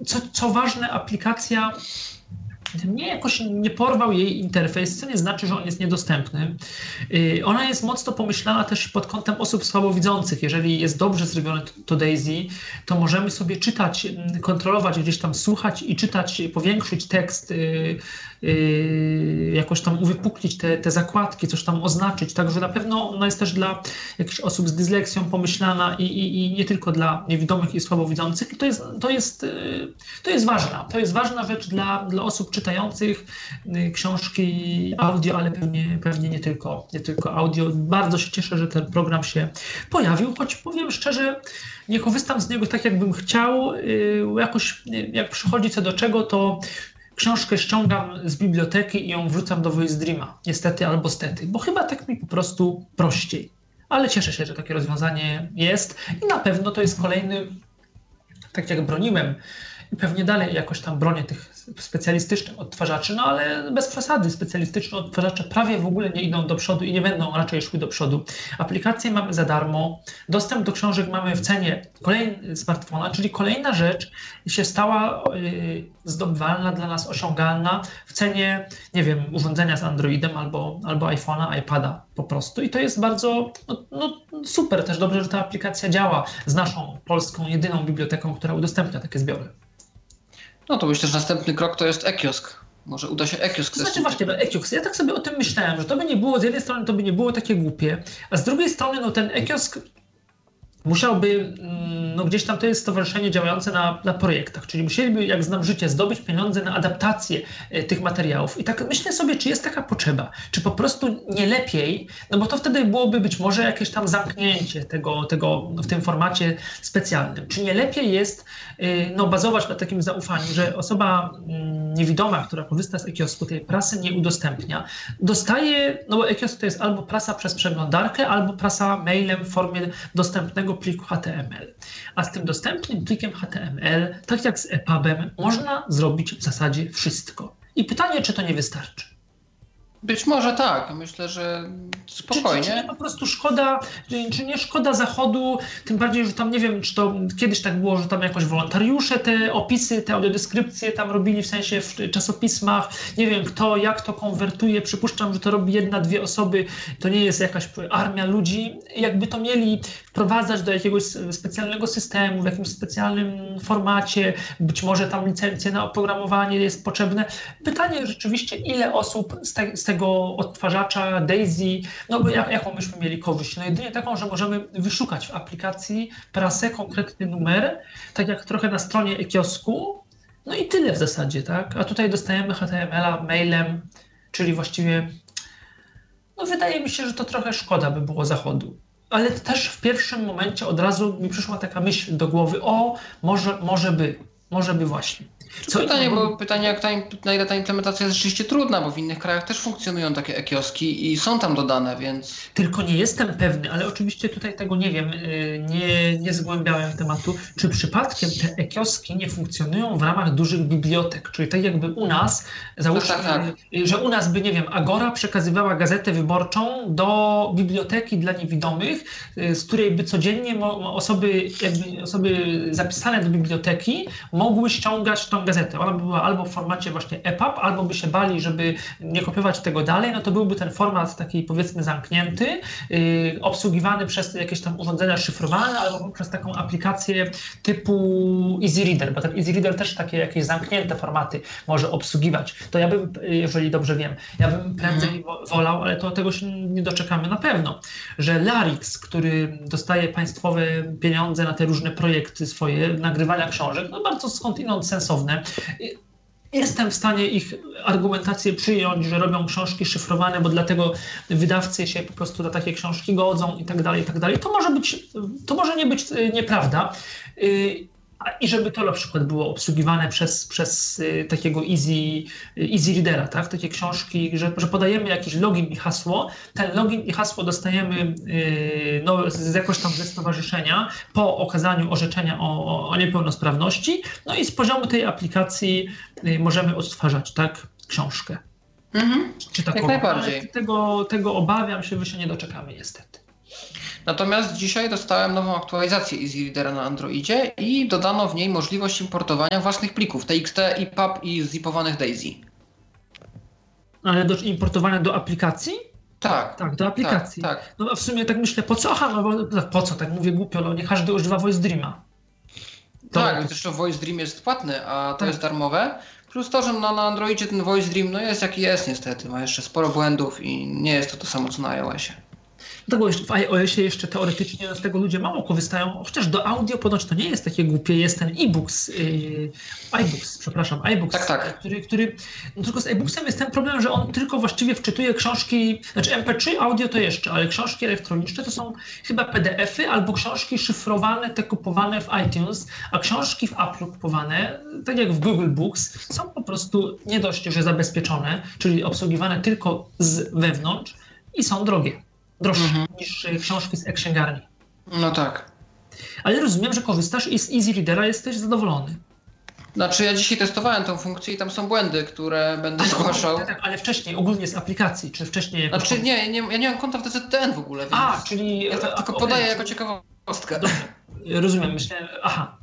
co ważne, aplikacja mnie jakoś nie porwał jej interfejs, co nie znaczy, że on jest niedostępny. Ona jest mocno pomyślana też pod kątem osób słabowidzących. Jeżeli jest dobrze zrobione to Daisy, to możemy sobie czytać, kontrolować, gdzieś tam słuchać i czytać, powiększyć tekst, jakoś tam uwypuklić te zakładki, coś tam oznaczyć. Także na pewno ona jest też dla jakichś osób z dysleksją pomyślana i nie tylko dla niewidomych i słabowidzących. I to jest ważna. To jest ważna rzecz dla osób czytających książki audio, ale pewnie nie tylko audio. Bardzo się cieszę, że ten program się pojawił, choć powiem szczerze, nie korzystam z niego tak, jakbym chciał. Jakoś jak przychodzi co do czego, to książkę ściągam z biblioteki i ją wrzucam do VoiceDreama. Niestety albo stety, bo chyba tak mi po prostu prościej. Ale cieszę się, że takie rozwiązanie jest i na pewno to jest kolejny, tak jak broniłem, i pewnie dalej jakoś tam bronię tych specjalistycznych odtwarzaczy, no ale bez przesady, specjalistyczne odtwarzacze prawie w ogóle nie idą do przodu i nie będą raczej szły do przodu. Aplikacje mamy za darmo, dostęp do książek mamy w cenie smartfona, czyli kolejna rzecz się stała zdobywalna dla nas, osiągalna w cenie, nie wiem, urządzenia z Androidem albo iPhone'a, iPada po prostu. I to jest bardzo super, też dobrze, że ta aplikacja działa z naszą polską jedyną biblioteką, która udostępnia takie zbiory. No to myślę, że następny krok to jest e-kiosk. Może uda się e-kiosk. Znaczy właśnie, e-kiosk. Ja tak sobie o tym myślałem, że to by nie było, z jednej strony to by nie było takie głupie, a z drugiej strony ten e-kiosk musiałby, gdzieś tam to jest stowarzyszenie działające na projektach, czyli musieliby, jak znam życie, zdobyć pieniądze na adaptację tych materiałów. I tak myślę sobie, czy jest taka potrzeba, czy po prostu nie lepiej, no bo to wtedy byłoby być może jakieś tam zamknięcie tego w tym formacie specjalnym. Czy nie lepiej jest bazować na takim zaufaniu, że osoba niewidoma, która korzysta z e-kiosku, tej prasy nie udostępnia, dostaje, no bo e-kiosk to jest albo prasa przez przeglądarkę, albo prasa mailem w formie dostępnego pliku HTML. A z tym dostępnym plikiem HTML, tak jak z EPUB-em, można zrobić w zasadzie wszystko. I pytanie, czy to nie wystarczy? Być może tak. Myślę, że spokojnie. Czy nie po prostu szkoda, czy nie szkoda Zachodu, tym bardziej, że tam nie wiem, czy to kiedyś tak było, że tam jakoś wolontariusze te opisy, te audiodeskrypcje tam robili, w sensie w czasopismach, nie wiem kto, jak to konwertuje, przypuszczam, że to robi 1-2 osoby, to nie jest jakaś armia ludzi, jakby to mieli wprowadzać do jakiegoś specjalnego systemu, w jakimś specjalnym formacie, być może tam licencje na oprogramowanie jest potrzebne. Pytanie rzeczywiście, ile osób z tego odtwarzacza Daisy, no bo jaką byśmy mieli korzyść? No jedynie taką, że możemy wyszukać w aplikacji prasę, konkretny numer, tak jak trochę na stronie e-kiosku, no i tyle w zasadzie, tak? A tutaj dostajemy HTML-a mailem, czyli właściwie, no wydaje mi się, że to trochę szkoda by było Zachodu. Ale też w pierwszym momencie od razu mi przyszła taka myśl do głowy, może by właśnie. Pytanie, na ile ta implementacja jest rzeczywiście trudna, bo w innych krajach też funkcjonują takie e-kioski i są tam dodane, więc... Tylko nie jestem pewny, ale oczywiście tutaj tego nie wiem, nie zgłębiałem tematu, czy przypadkiem te e-kioski nie funkcjonują w ramach dużych bibliotek, czyli tak jakby u nas, załóżmy, że u nas by, nie wiem, Agora przekazywała gazetę wyborczą do biblioteki dla niewidomych, z której by codziennie osoby zapisane do biblioteki mogły ściągać tą gazetę. Ona by była albo w formacie właśnie EPUB, albo by się bali, żeby nie kopiować tego dalej, no to byłby ten format taki, powiedzmy, zamknięty, obsługiwany przez jakieś tam urządzenia szyfrowane, albo przez taką aplikację typu EasyReader, bo ten EasyReader też takie jakieś zamknięte formaty może obsługiwać. To ja bym, jeżeli dobrze wiem, prędzej wolał, ale to tego się nie doczekamy na pewno, że Larix, który dostaje państwowe pieniądze na te różne projekty swoje, nagrywania książek, no bardzo skądinąd sensowne. Jestem w stanie ich argumentację przyjąć, że robią książki szyfrowane, bo dlatego wydawcy się po prostu na takie książki godzą i tak dalej, i tak dalej. To może nie być nieprawda. I żeby to na przykład było obsługiwane przez takiego easy readera, tak? Takie książki, że podajemy jakiś login i hasło, ten login i hasło dostajemy jakoś tam ze stowarzyszenia po okazaniu orzeczenia o niepełnosprawności, no i z poziomu tej aplikacji możemy odtwarzać, tak, książkę. Jak najbardziej. Tego obawiam się, że się nie doczekamy niestety. Natomiast dzisiaj dostałem nową aktualizację EasyReadera na Androidzie i dodano w niej możliwość importowania własnych plików TXT, EPUB i zipowanych DAISY. Ale do importowania do aplikacji? Tak. Tak, do aplikacji. Tak. No a w sumie tak myślę, po co? Aha, no bo po co, tak mówię głupio, no nie każdy używa VoiceDreama. Tak, zresztą VoiceDream jest płatny, a to jest darmowe. Plus to, że na Androidzie ten VoiceDream jest jaki jest niestety, ma jeszcze sporo błędów i nie jest to samo co na iOSie. Tak, bo w iOSie jeszcze teoretycznie z tego ludzie mało korzystają, chociaż do audio ponoć to nie jest takie głupie, jest ten iBooks, Tak. który no tylko z iBooksem jest ten problem, że on tylko właściwie wczytuje książki, znaczy MP3, audio to jeszcze, ale książki elektroniczne to są chyba PDF-y albo książki szyfrowane, te kupowane w iTunes, a książki w Apple kupowane, tak jak w Google Books, są po prostu nie dość, że zabezpieczone, czyli obsługiwane tylko z wewnątrz i są drogie. Droższe niż książki z e-księgarni. No tak. Ale rozumiem, że korzystasz i z EasyReadera jesteś zadowolony. Znaczy ja dzisiaj testowałem tą funkcję i tam są błędy, które będę zgłaszał. Tak, ale wcześniej, ogólnie z aplikacji, czy wcześniej... Znaczy ja nie mam konta w DZTN w ogóle, więc... czyli... Ja tak tylko podaję jako ciekawostkę. Dobrze, rozumiem, myślę... Aha.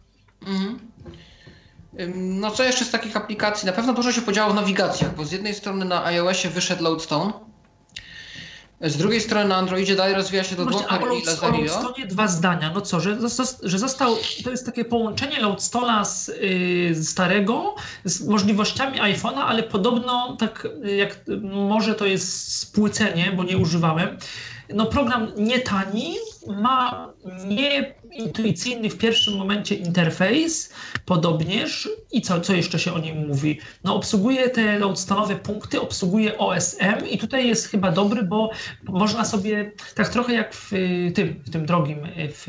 No co jeszcze z takich aplikacji? Na pewno dużo się podziało w nawigacjach, bo z jednej strony na iOSie wyszedł Loadstone, z drugiej strony na Androidzie dalej rozwija się do Docker i Lazario. O Loadstone dwa zdania. No co, że został, to jest takie połączenie Loadstone'a z starego, z możliwościami iPhone'a, ale podobno tak jak może to jest spłycenie, bo nie używałem. No program nie tani, ma nieintuicyjny w pierwszym momencie interfejs, podobnież i co jeszcze się o nim mówi? No obsługuje te loadstone'owe punkty, obsługuje OSM i tutaj jest chyba dobry, bo można sobie tak trochę jak w tym drogim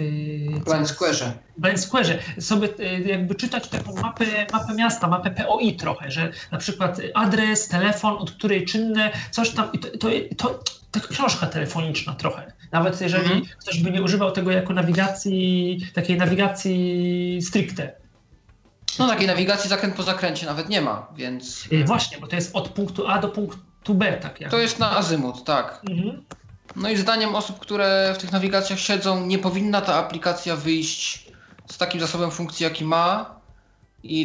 Blind Square'ze sobie jakby czytać taką mapę miasta, mapę POI trochę, że na przykład adres, telefon, od której czynne, coś tam i to taka książka telefoniczna trochę. Nawet jeżeli ktoś by nie używał tego jako takiej nawigacji stricte. No takiej nawigacji zakręt po zakręcie nawet nie ma, więc... Właśnie, bo to jest od punktu A do punktu B. Tak jak. To jest na azymut, tak. No i zdaniem osób, które w tych nawigacjach siedzą, nie powinna ta aplikacja wyjść z takim zasobem funkcji, jaki ma i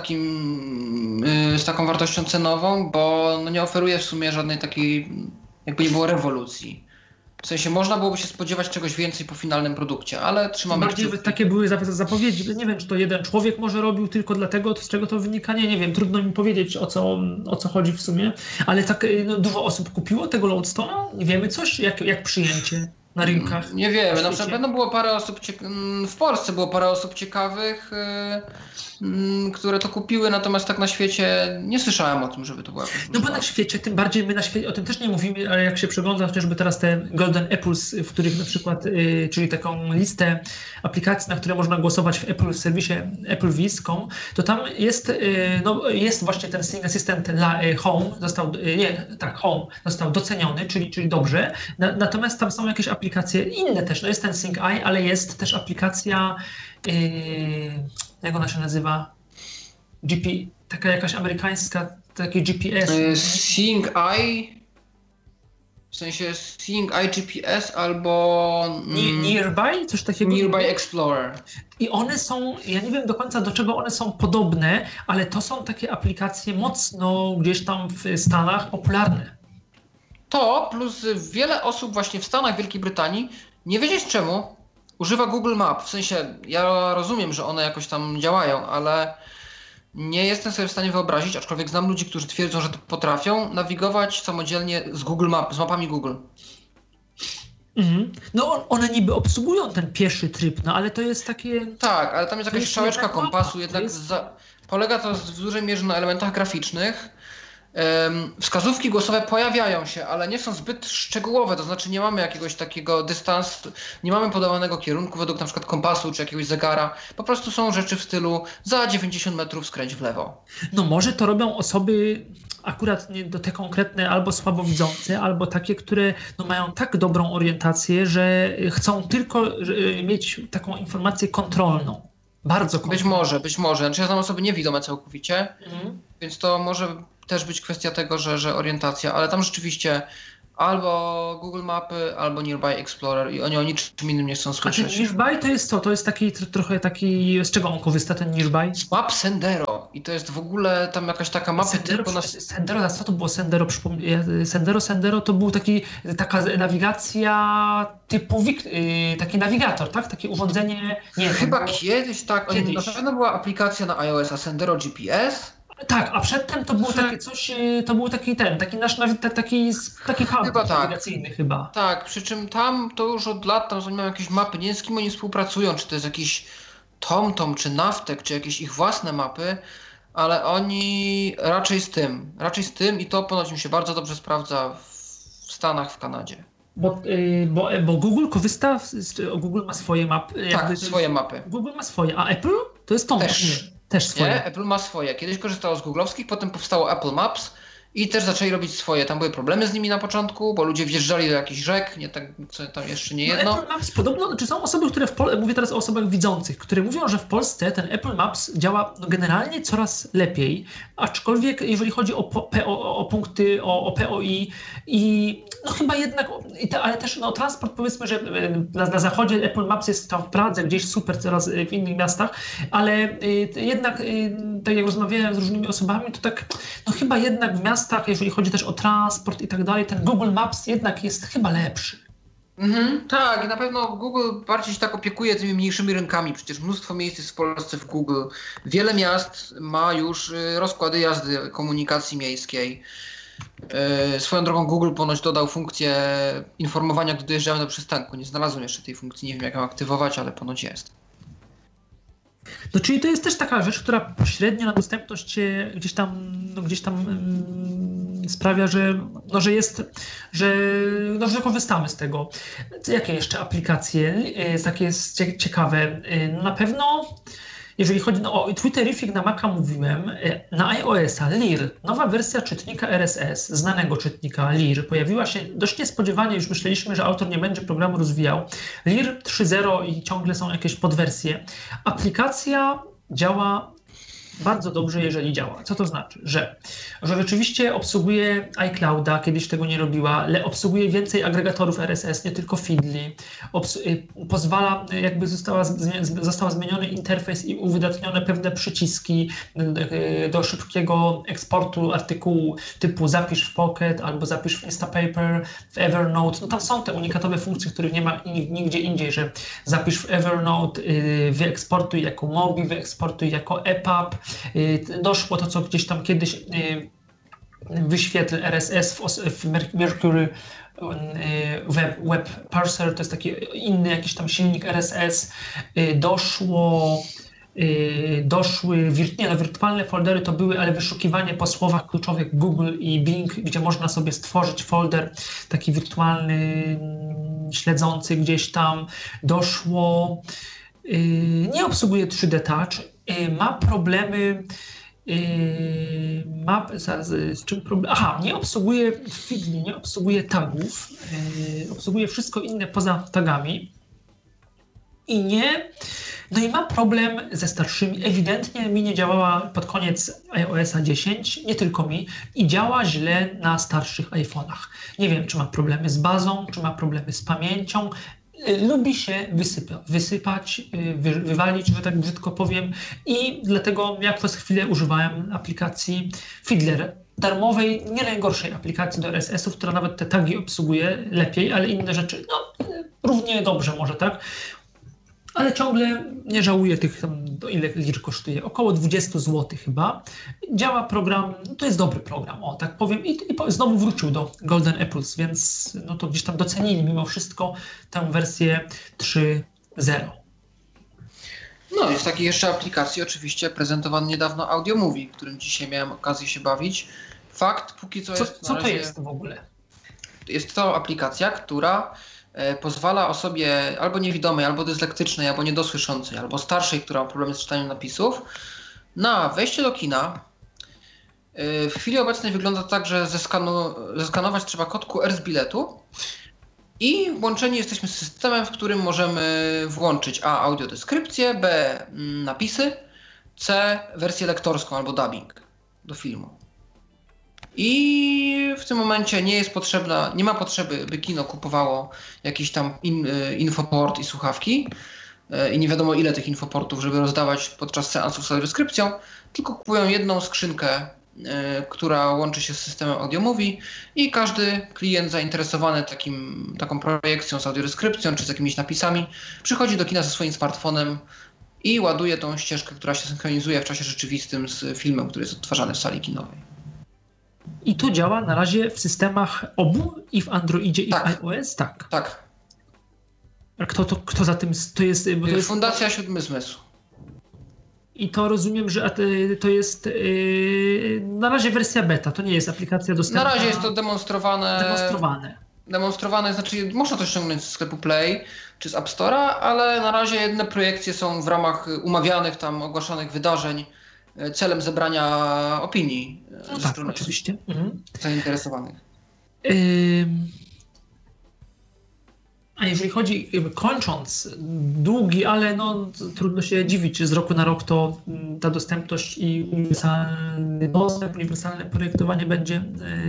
z taką wartością cenową, bo nie oferuje w sumie żadnej takiej, jakby nie było rewolucji. W sensie można byłoby się spodziewać czegoś więcej po finalnym produkcie, ale trzymamy kciuki. Bardziej takie były zapowiedzi. Nie wiem, czy to jeden człowiek może robił tylko dlatego, z czego to wynika. Nie wiem, trudno mi powiedzieć, o co chodzi w sumie. Ale tak dużo osób kupiło tego Loadstone'a. Nie wiemy coś, jak przyjęcie na rynkach. Nie wiemy. Na pewno było parę osób w Polsce było parę osób ciekawych, które to kupiły, natomiast tak na świecie nie słyszałem o tym, żeby to było jakoś... No bo na świecie, tym bardziej my na świecie, o tym też nie mówimy, ale jak się przegląda chociażby teraz te Golden Apples, w których na przykład, czyli taką listę aplikacji, na które można głosować w Apple, w serwisie applevis.com, to tam jest właśnie ten Sing Assistant Home, Home został doceniony, czyli dobrze, natomiast tam są jakieś aplikacje inne też, no jest ten Sing Eye, ale jest też aplikacja, jak ona się nazywa? Taka jakaś amerykańska, taki GPS. Sing Eye, w sensie Sing Eye GPS albo... Nearby? Coś takiego? Nearby Explorer. I one są, ja nie wiem do końca do czego one są podobne, ale to są takie aplikacje mocno gdzieś tam w Stanach popularne. To plus wiele osób właśnie w Stanach, Wielkiej Brytanii, nie wiedzieć czemu, używa Google Map. W sensie ja rozumiem, że one jakoś tam działają, ale nie jestem sobie w stanie wyobrazić, aczkolwiek znam ludzi, którzy twierdzą, że to potrafią, nawigować samodzielnie z Google Map, z mapami Google. No one niby obsługują ten pieszy tryb, no ale to jest takie... Tak, ale tam jest jakaś strzałeczka kompasu, jednak polega to w dużej mierze na elementach graficznych. Wskazówki głosowe pojawiają się, ale nie są zbyt szczegółowe, to znaczy nie mamy jakiegoś takiego dystansu, nie mamy podawanego kierunku według na przykład kompasu czy jakiegoś zegara, po prostu są rzeczy w stylu za 90 metrów skręć w lewo. No może to robią osoby akurat nie te konkretne albo słabowidzące, albo takie, które mają tak dobrą orientację, że chcą tylko mieć taką informację kontrolną. Bardzo kontrolną. Być może. Znaczy ja znam osoby niewidome całkowicie, więc to może też być kwestia tego, że orientacja, ale tam rzeczywiście Albo Google Mapy, albo Nearby Explorer i oni o niczym innym nie chcą słyszeć. A ten Nearby to jest co? To jest taki trochę taki... Z czego on korzysta, ten Nearby? Z map Sendero. I to jest w ogóle tam jakaś taka mapa... Sendero, co to było Sendero? Sendero to był taka nawigacja typu... taki nawigator, tak? Takie urządzenie... Nie, chyba kiedyś tak. Na pewno była aplikacja na iOS-a Sendero GPS. Tak, a przedtem to było takie coś, to był taki nasz hub nawigacyjny chyba. Tak, przy czym tam to już od lat tam mają jakieś mapy, nie wiem z kim oni współpracują, czy to jest jakiś TomTom, czy Navteq, czy jakieś ich własne mapy, ale oni raczej z tym i to ponoć im się bardzo dobrze sprawdza w Stanach, w Kanadzie. Bo Google korzysta, Google ma swoje mapy. Tak, swoje mapy. Google ma swoje, a Apple to jest TomTom. Też swoje. Nie, Apple ma swoje. Kiedyś korzystało z googlowskich, potem powstało Apple Maps i też zaczęli robić swoje. Tam były problemy z nimi na początku, bo ludzie wjeżdżali do jakichś rzek, nie tak, co tam jeszcze nie jedno. Apple Maps podobno, czy są osoby, które mówię teraz o osobach widzących, które mówią, że w Polsce ten Apple Maps działa generalnie coraz lepiej, aczkolwiek jeżeli chodzi o punkty, o POI i no chyba jednak, ale też transport, powiedzmy, że na zachodzie Apple Maps jest tam w Pradze, gdzieś super, teraz w innych miastach, ale jednak, tak jak rozmawiałem z różnymi osobami, to tak, no chyba jednak w miastach, jeżeli chodzi też o transport i tak dalej, ten Google Maps jednak jest chyba lepszy. Tak, i na pewno Google bardziej się tak opiekuje tymi mniejszymi rynkami. Przecież mnóstwo miejsc jest w Polsce w Google. Wiele miast ma już rozkłady jazdy komunikacji miejskiej. Swoją drogą Google ponoć dodał funkcję informowania, gdy dojeżdżamy do przystanku. Nie znalazłem jeszcze tej funkcji, nie wiem jak ją aktywować, ale ponoć jest. No czyli to jest też taka rzecz, która pośrednio na dostępność gdzieś tam sprawia, że korzystamy z tego. Jakie jeszcze aplikacje takie ciekawe? Na pewno jeżeli chodzi o Twitterific na Maca mówiłem, na iOS-a Lear, nowa wersja czytnika RSS, znanego czytnika Lear, pojawiła się dość niespodziewanie, już myśleliśmy, że autor nie będzie programu rozwijał. Lear 3.0 i ciągle są jakieś podwersje. Aplikacja działa bardzo dobrze, jeżeli działa. Co to znaczy? Że rzeczywiście obsługuje iClouda, kiedyś tego nie robiła, ale obsługuje więcej agregatorów RSS, nie tylko Feedly. Pozwala, jakby został zmieniony interfejs i uwydatnione pewne przyciski do szybkiego eksportu artykułu typu zapisz w Pocket albo zapisz w Instapaper, w Evernote. No tam są te unikatowe funkcje, których nie ma nigdzie indziej, że zapisz w Evernote, wyeksportuj jako Mobi, wyeksportuj jako EPUB. Doszło to, co gdzieś tam kiedyś wyświetl RSS w Mercury Web Parser, to jest taki inny jakiś tam silnik RSS. Doszły wirtualne foldery to były, ale wyszukiwanie po słowach kluczowych Google i Bing, gdzie można sobie stworzyć folder taki wirtualny, śledzący gdzieś tam. Doszło, nie obsługuje 3D Touch, ma problemy, z czym problem? Nie obsługuje Feedly, nie obsługuje tagów, obsługuje wszystko inne poza tagami i ma problem ze starszymi. Ewidentnie mi nie działała pod koniec iOS-a 10, nie tylko mi, i działa źle na starszych iPhone'ach. Nie wiem, czy ma problemy z bazą, czy ma problemy z pamięcią. Lubi się wysypać, wywalić, że tak brzydko powiem, i dlatego ja przez chwilę używałem aplikacji Fiddler, darmowej, nie najgorszej aplikacji do RSS-ów, która nawet te tagi obsługuje lepiej, ale inne rzeczy, równie dobrze może, tak? Ale ciągle nie żałuję tych ile Lear kosztuje, około 20 zł chyba. Działa program, to jest dobry program, tak powiem, i znowu wrócił do Golden Apples, więc to gdzieś tam docenili mimo wszystko tę wersję 3.0. No i z takiej jeszcze aplikacji oczywiście prezentowano niedawno Audio Movie, którym dzisiaj miałem okazję się bawić. Fakt, póki co jest... Co to jest w ogóle? Jest to aplikacja, która pozwala osobie albo niewidomej, albo dyslektycznej, albo niedosłyszącej, albo starszej, która ma problemy z czytaniem napisów, na wejście do kina. W chwili obecnej wygląda to tak, że zeskanować trzeba kod QR z biletu i włączeni jesteśmy z systemem, w którym możemy włączyć A. audiodeskrypcję, B. napisy, C. wersję lektorską albo dubbing do filmu. I w tym momencie nie ma potrzeby, by kino kupowało jakiś tam infoport i słuchawki i nie wiadomo ile tych infoportów, żeby rozdawać podczas seansów z audiodeskrypcją, tylko kupują jedną skrzynkę, która łączy się z systemem AudioMovie i każdy klient zainteresowany taką projekcją z audiodeskrypcją czy z jakimiś napisami przychodzi do kina ze swoim smartfonem i ładuje tą ścieżkę, która się synchronizuje w czasie rzeczywistym z filmem, który jest odtwarzany w sali kinowej. I to działa na razie w systemach obu, i w Androidzie, i w iOS? Tak. Tak. A kto za tym to jest? Bo to jest Fundacja Siódmy Zmysł. I to rozumiem, że to jest na razie wersja beta, to nie jest aplikacja dostępna. Na razie jest to demonstrowane. Znaczy można to ściągnąć z sklepu Play czy z App Store'a, ale na razie jedyne projekcje są w ramach umawianych tam ogłaszanych wydarzeń celem zebrania opinii ze strony oczywiście. Zainteresowanych. A jeżeli chodzi, kończąc, długi, ale trudno się dziwić, z roku na rok to ta dostępność i uniwersalny dostęp, uniwersalne projektowanie będzie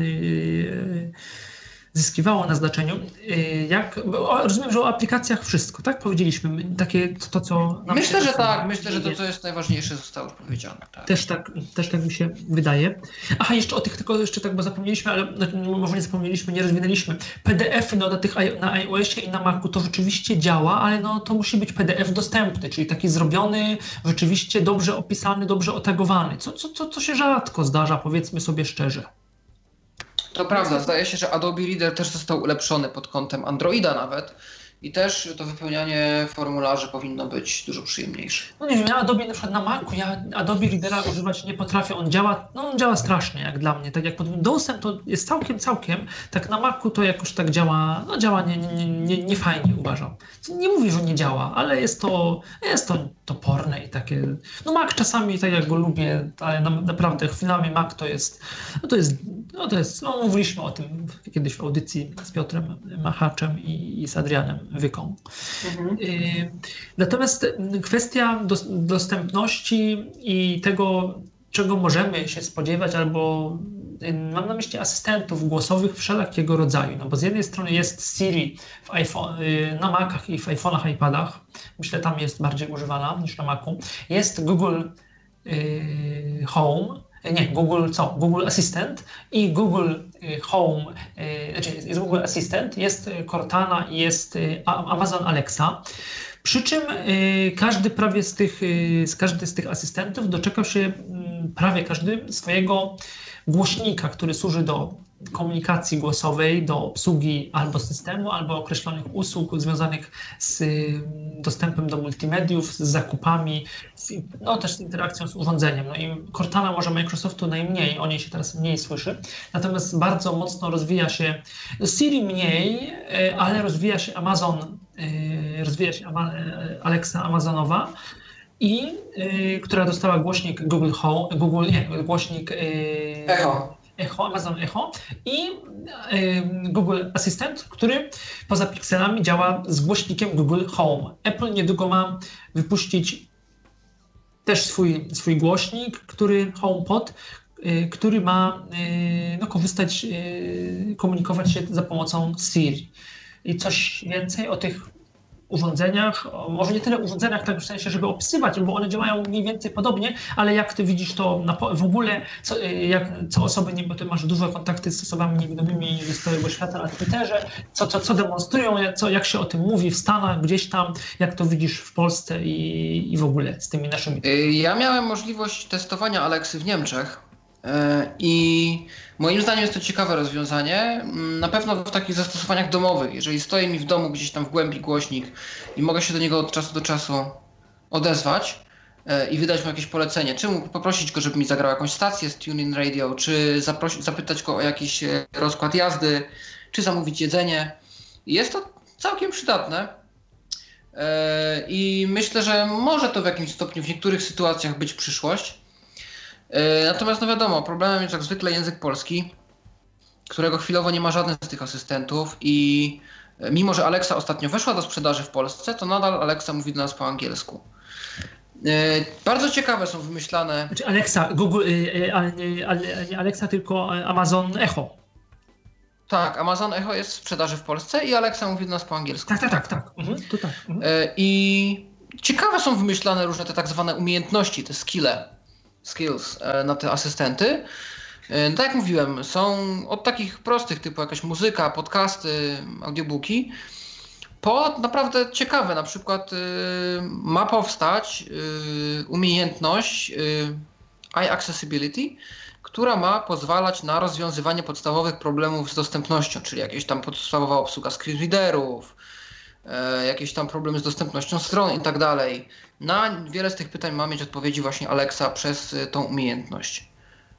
zyskiwało na znaczeniu. Rozumiem, że o aplikacjach wszystko, tak? Powiedzieliśmy takie to, co... Myślę, że tak. Myślę, że to, co jest najważniejsze, zostało już powiedziane. Tak. Też tak mi się wydaje. Aha, jeszcze o tych, tylko jeszcze tak, bo zapomnieliśmy, ale może nie zapomnieliśmy, nie rozwinęliśmy. PDF-y na iOSie i na Macu to rzeczywiście działa, ale to musi być PDF dostępny, czyli taki zrobiony, rzeczywiście dobrze opisany, dobrze otagowany. Co się rzadko zdarza, powiedzmy sobie szczerze. To prawda, zdaje się, że Adobe Reader też został ulepszony pod kątem Androida nawet i też to wypełnianie formularzy powinno być dużo przyjemniejsze. Nie wiem, ja Adobe na przykład na Macu, ja Adobe Readera używać nie potrafię, on działa strasznie jak dla mnie, tak jak pod Windowsem to jest całkiem, tak na Macu to jakoś tak działa, nie fajnie uważam. Nie mówię, że nie działa, ale jest to toporne i takie, Mac czasami tak jak go lubię, ale naprawdę chwilami Mac to jest, mówiliśmy o tym kiedyś w audycji z Piotrem Machaczem i z Adrianem Wyką. Natomiast kwestia dostępności i tego, czego możemy się spodziewać, albo mam na myśli asystentów głosowych wszelakiego rodzaju, bo z jednej strony jest Siri na Macach i w iPhone'ach, iPadach, myślę, tam jest bardziej używana niż na Macu. Jest Google Home, Google Assistant i Google Home, jest Google Assistant, jest Cortana i jest Amazon Alexa. Przy czym każdy z tych asystentów doczekał się prawie każdy swojego głośnika, który służy do komunikacji głosowej, do obsługi albo systemu, albo określonych usług związanych z dostępem do multimediów, z zakupami, też z interakcją z urządzeniem. I Cortana może Microsoftu najmniej, o niej się teraz mniej słyszy, natomiast bardzo mocno rozwija się Siri mniej, ale rozwija się Alexa Amazonowa, która dostała głośnik głośnik Echo, Amazon Echo i Google Assistant, który poza pikselami działa z głośnikiem Google Home. Apple niedługo ma wypuścić też swój głośnik, HomePod, który ma komunikować się za pomocą Siri. I coś więcej o tych urządzeniach, może nie tyle urządzeniach, tak w sensie, żeby opisywać, bo one działają mniej więcej podobnie, ale jak ty widzisz to w ogóle, co osoby, bo ty masz dużo kontakty z osobami niewidomymi z całego świata na Twitterze, co demonstrują, jak się o tym mówi w Stanach, gdzieś tam, jak to widzisz w Polsce i w ogóle z tymi naszymi... Ja miałem możliwość testowania Alexy w Niemczech i moim zdaniem jest to ciekawe rozwiązanie, na pewno w takich zastosowaniach domowych. Jeżeli stoi mi w domu gdzieś tam w głębi głośnik i mogę się do niego od czasu do czasu odezwać i wydać mu jakieś polecenie, czy poprosić go, żeby mi zagrał jakąś stację z TuneIn Radio, czy zapytać go o jakiś rozkład jazdy, czy zamówić jedzenie. Jest to całkiem przydatne i myślę, że może to w jakimś stopniu w niektórych sytuacjach być przyszłość. Natomiast wiadomo, problemem jest jak zwykle język polski, którego chwilowo nie ma żaden z tych asystentów i mimo, że Alexa ostatnio weszła do sprzedaży w Polsce, to nadal Alexa mówi do nas po angielsku. Bardzo ciekawe są wymyślane. Znaczy Alexa, Google, nie Alexa, tylko Amazon Echo. Tak, Amazon Echo jest w sprzedaży w Polsce i Alexa mówi do nas po angielsku. Tak. To tak. I ciekawe są wymyślane różne te tak zwane umiejętności, te skills na te asystenty. Tak jak mówiłem, są od takich prostych typu jakaś muzyka, podcasty, audiobooki, po naprawdę ciekawe, na przykład ma powstać umiejętność Eye Accessibility, która ma pozwalać na rozwiązywanie podstawowych problemów z dostępnością, czyli jakieś tam podstawowa obsługa screenreaderów, jakieś tam problemy z dostępnością stron i tak dalej. Na wiele z tych pytań ma mieć odpowiedzi właśnie Alexa przez tą umiejętność.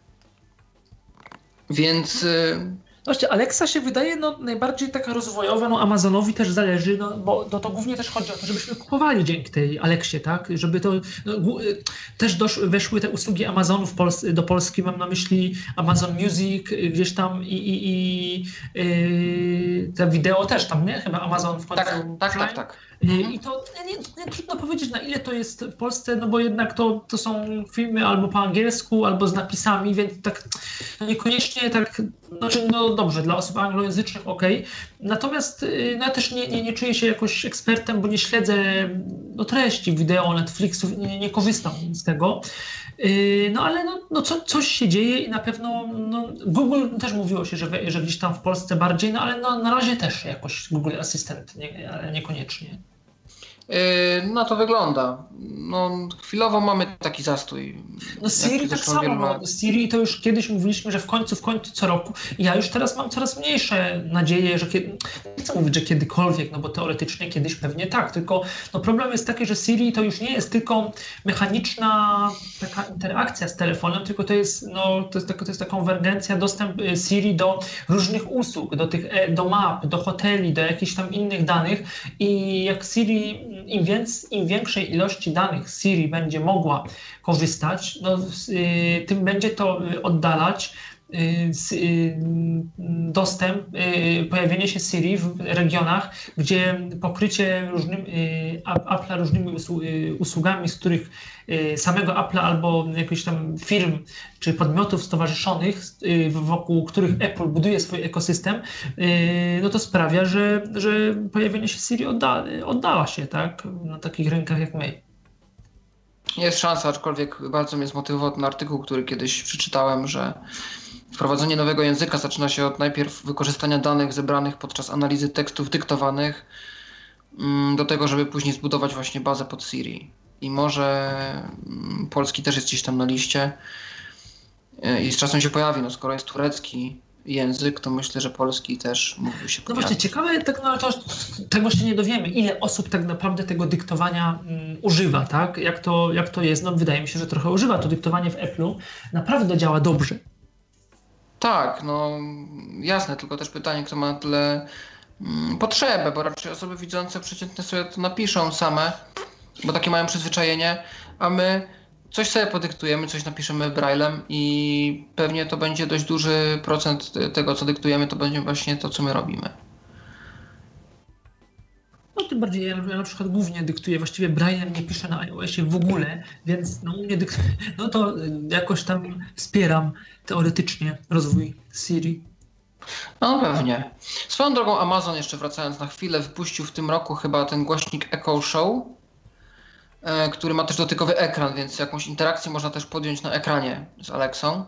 Więc... Właśnie Alexa się wydaje najbardziej taka rozwojowa, Amazonowi też zależy, bo to głównie też chodzi o to, żebyśmy kupowali dzięki tej Alexie, tak? Żeby to też weszły te usługi Amazonu do Polski, mam na myśli Amazon Music gdzieś tam i te wideo też tam, nie? Chyba Amazon w końcu. Tak. I to nie trudno powiedzieć, na ile to jest w Polsce, bo jednak to są filmy albo po angielsku, albo z napisami, więc tak niekoniecznie tak, dobrze, dla osób anglojęzycznych okej. Natomiast ja też nie czuję się jakoś ekspertem, bo nie śledzę treści wideo Netflixów, nie korzystam z tego. Ale coś się dzieje i na pewno Google też mówiło się, że gdzieś tam w Polsce bardziej, ale na razie też jakoś Google Asystent, ale niekoniecznie. Na to wygląda. Chwilowo mamy taki zastój. Siri tak samo. Siri to już kiedyś mówiliśmy, że w końcu co roku. Ja już teraz mam coraz mniejsze nadzieje, że nie chcę mówić, że kiedykolwiek, bo teoretycznie kiedyś pewnie tak, tylko problem jest taki, że Siri to już nie jest tylko mechaniczna taka interakcja z telefonem, tylko to jest ta konwergencja, dostęp Siri do różnych usług, do map, do hoteli, do jakichś tam innych danych i jak Siri im większej ilości danych Siri będzie mogła korzystać, tym będzie to oddalać dostęp, pojawienie się Siri w regionach, gdzie pokrycie Apple'a różnymi usługami, z których samego Apple'a albo jakichś tam firm czy podmiotów stowarzyszonych, wokół których Apple buduje swój ekosystem, to sprawia, że pojawienie się Siri oddala się, tak, na takich rynkach jak my. Jest szansa, aczkolwiek bardzo mnie zmotywował ten artykuł, który kiedyś przeczytałem, że wprowadzenie nowego języka zaczyna się od najpierw wykorzystania danych zebranych podczas analizy tekstów dyktowanych do tego, żeby później zbudować właśnie bazę pod Siri. I może polski też jest gdzieś tam na liście i z czasem się pojawi. Skoro jest turecki język, to myślę, że polski też mógłby się pojawić. Właśnie ciekawe, tego się nie dowiemy, ile osób tak naprawdę tego dyktowania używa, tak? Jak to jest? Wydaje mi się, że trochę używa. To dyktowanie w Apple'u naprawdę działa dobrze. Tak, jasne, tylko też pytanie, kto ma tyle potrzebę, bo raczej osoby widzące przeciętnie sobie to napiszą same, bo takie mają przyzwyczajenie, a my coś sobie podyktujemy, coś napiszemy braillem i pewnie to będzie dość duży procent tego, co dyktujemy, to będzie właśnie to, co my robimy. Tym bardziej ja na przykład głównie dyktuję, właściwie braillem nie piszę na iOSie w ogóle, więc u mnie to jakoś tam wspieram teoretycznie rozwój Siri. Pewnie. Swoją drogą Amazon, jeszcze wracając na chwilę, wypuścił w tym roku chyba ten głośnik Echo Show, który ma też dotykowy ekran, więc jakąś interakcję można też podjąć na ekranie z Alexą.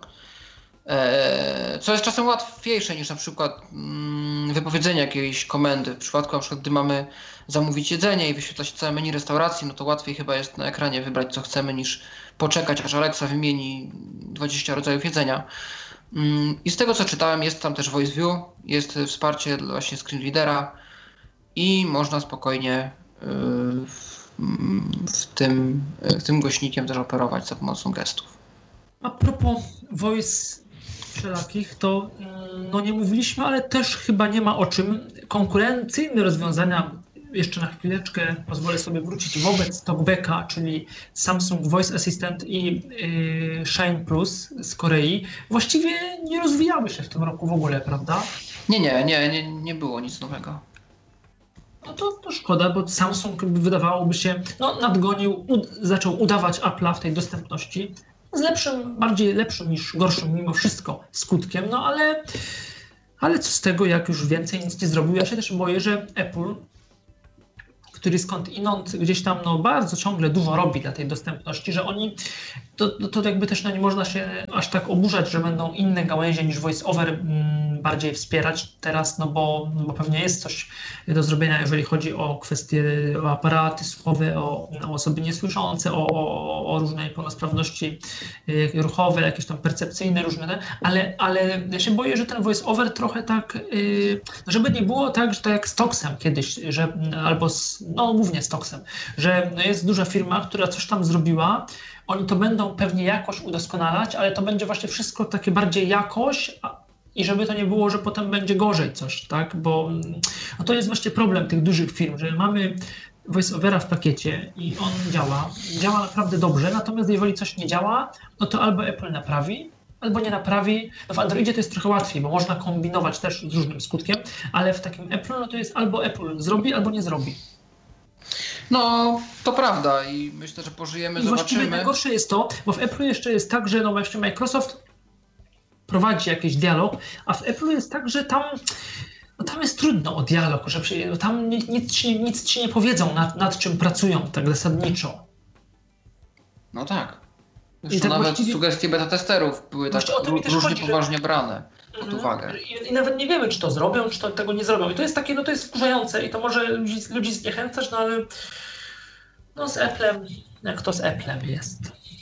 Co jest czasem łatwiejsze niż na przykład wypowiedzenie jakiejś komendy. W przypadku na przykład, gdy mamy zamówić jedzenie i wyświetla się całe menu restauracji, to łatwiej chyba jest na ekranie wybrać, co chcemy, niż poczekać, aż Alexa wymieni 20 rodzajów jedzenia. I z tego, co czytałem, jest tam też Voice View, jest wsparcie właśnie screenreadera i można spokojnie tym głośnikiem też operować za pomocą gestów. A propos voice wszelakich, to nie mówiliśmy, ale też chyba nie ma o czym. Konkurencyjne rozwiązania, jeszcze na chwileczkę pozwolę sobie wrócić, wobec TalkBacka, czyli Samsung Voice Assistant i Shine Plus z Korei, właściwie nie rozwijały się w tym roku w ogóle, prawda? Nie było nic nowego. no to szkoda, bo Samsung wydawałoby się, nadgonił, zaczął udawać Apple'a w tej dostępności z lepszym niż gorszym mimo wszystko skutkiem, ale co z tego, jak już więcej nic nie zrobił. Ja się też boję, że Apple, który skądinąd gdzieś tam bardzo ciągle dużo robi dla tej dostępności, że oni, to jakby też nie można się aż tak oburzać, że będą inne gałęzie niż VoiceOver bardziej wspierać teraz, bo pewnie jest coś do zrobienia, jeżeli chodzi o kwestie, o aparaty słuchowe, o osoby niesłyszące, o różne niepełnosprawności ruchowe, jakieś tam percepcyjne, różne, ale ja się boję, że ten VoiceOver trochę tak, żeby nie było tak, że tak jak z Toxem kiedyś, że albo głównie z Toxem, że jest duża firma, która coś tam zrobiła, oni to będą pewnie jakoś udoskonalać, ale to będzie właśnie wszystko takie bardziej jakoś i żeby to nie było, że potem będzie gorzej coś, tak? Bo to jest właśnie problem tych dużych firm, że mamy VoiceOvera w pakiecie i on działa naprawdę dobrze, natomiast jeżeli coś nie działa, to albo Apple naprawi, albo nie naprawi. W Androidzie to jest trochę łatwiej, bo można kombinować też z różnym skutkiem, ale w takim Apple to jest albo Apple zrobi, albo nie zrobi. No, to prawda i myślę, że pożyjemy, zobaczymy. Właściwie najgorsze jest to, bo w Apple jeszcze jest tak, że jeszcze Microsoft prowadzi jakiś dialog, a w Apple jest tak, że tam jest trudno o dialog, że tam nic ci nie powiedzą, nad czym pracują tak zasadniczo. No tak. Zresztą tak nawet sugestie beta testerów były tak różnie poważnie brane pod uwagę. I nawet nie wiemy, czy to zrobią, czy tego nie zrobią. I to jest takie, to jest wkurzające i to może ludzi zniechęcać, ale z Applem, jak to z Applem jest.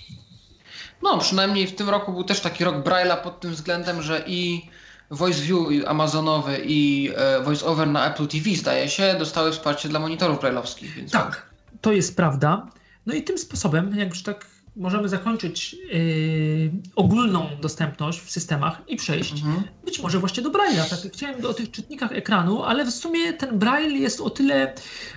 No, przynajmniej w tym roku był też taki rok Braille'a pod tym względem, że i VoiceView amazonowy i VoiceOver na Apple TV, zdaje się, dostały wsparcie dla monitorów braille'owskich. Więc tak, to jest prawda. No i tym sposobem, jak już tak możemy zakończyć ogólną dostępność w systemach i przejść być może właśnie do Braille'a. Tak, chciałem o tych czytnikach ekranu, ale w sumie ten Braille jest o tyle...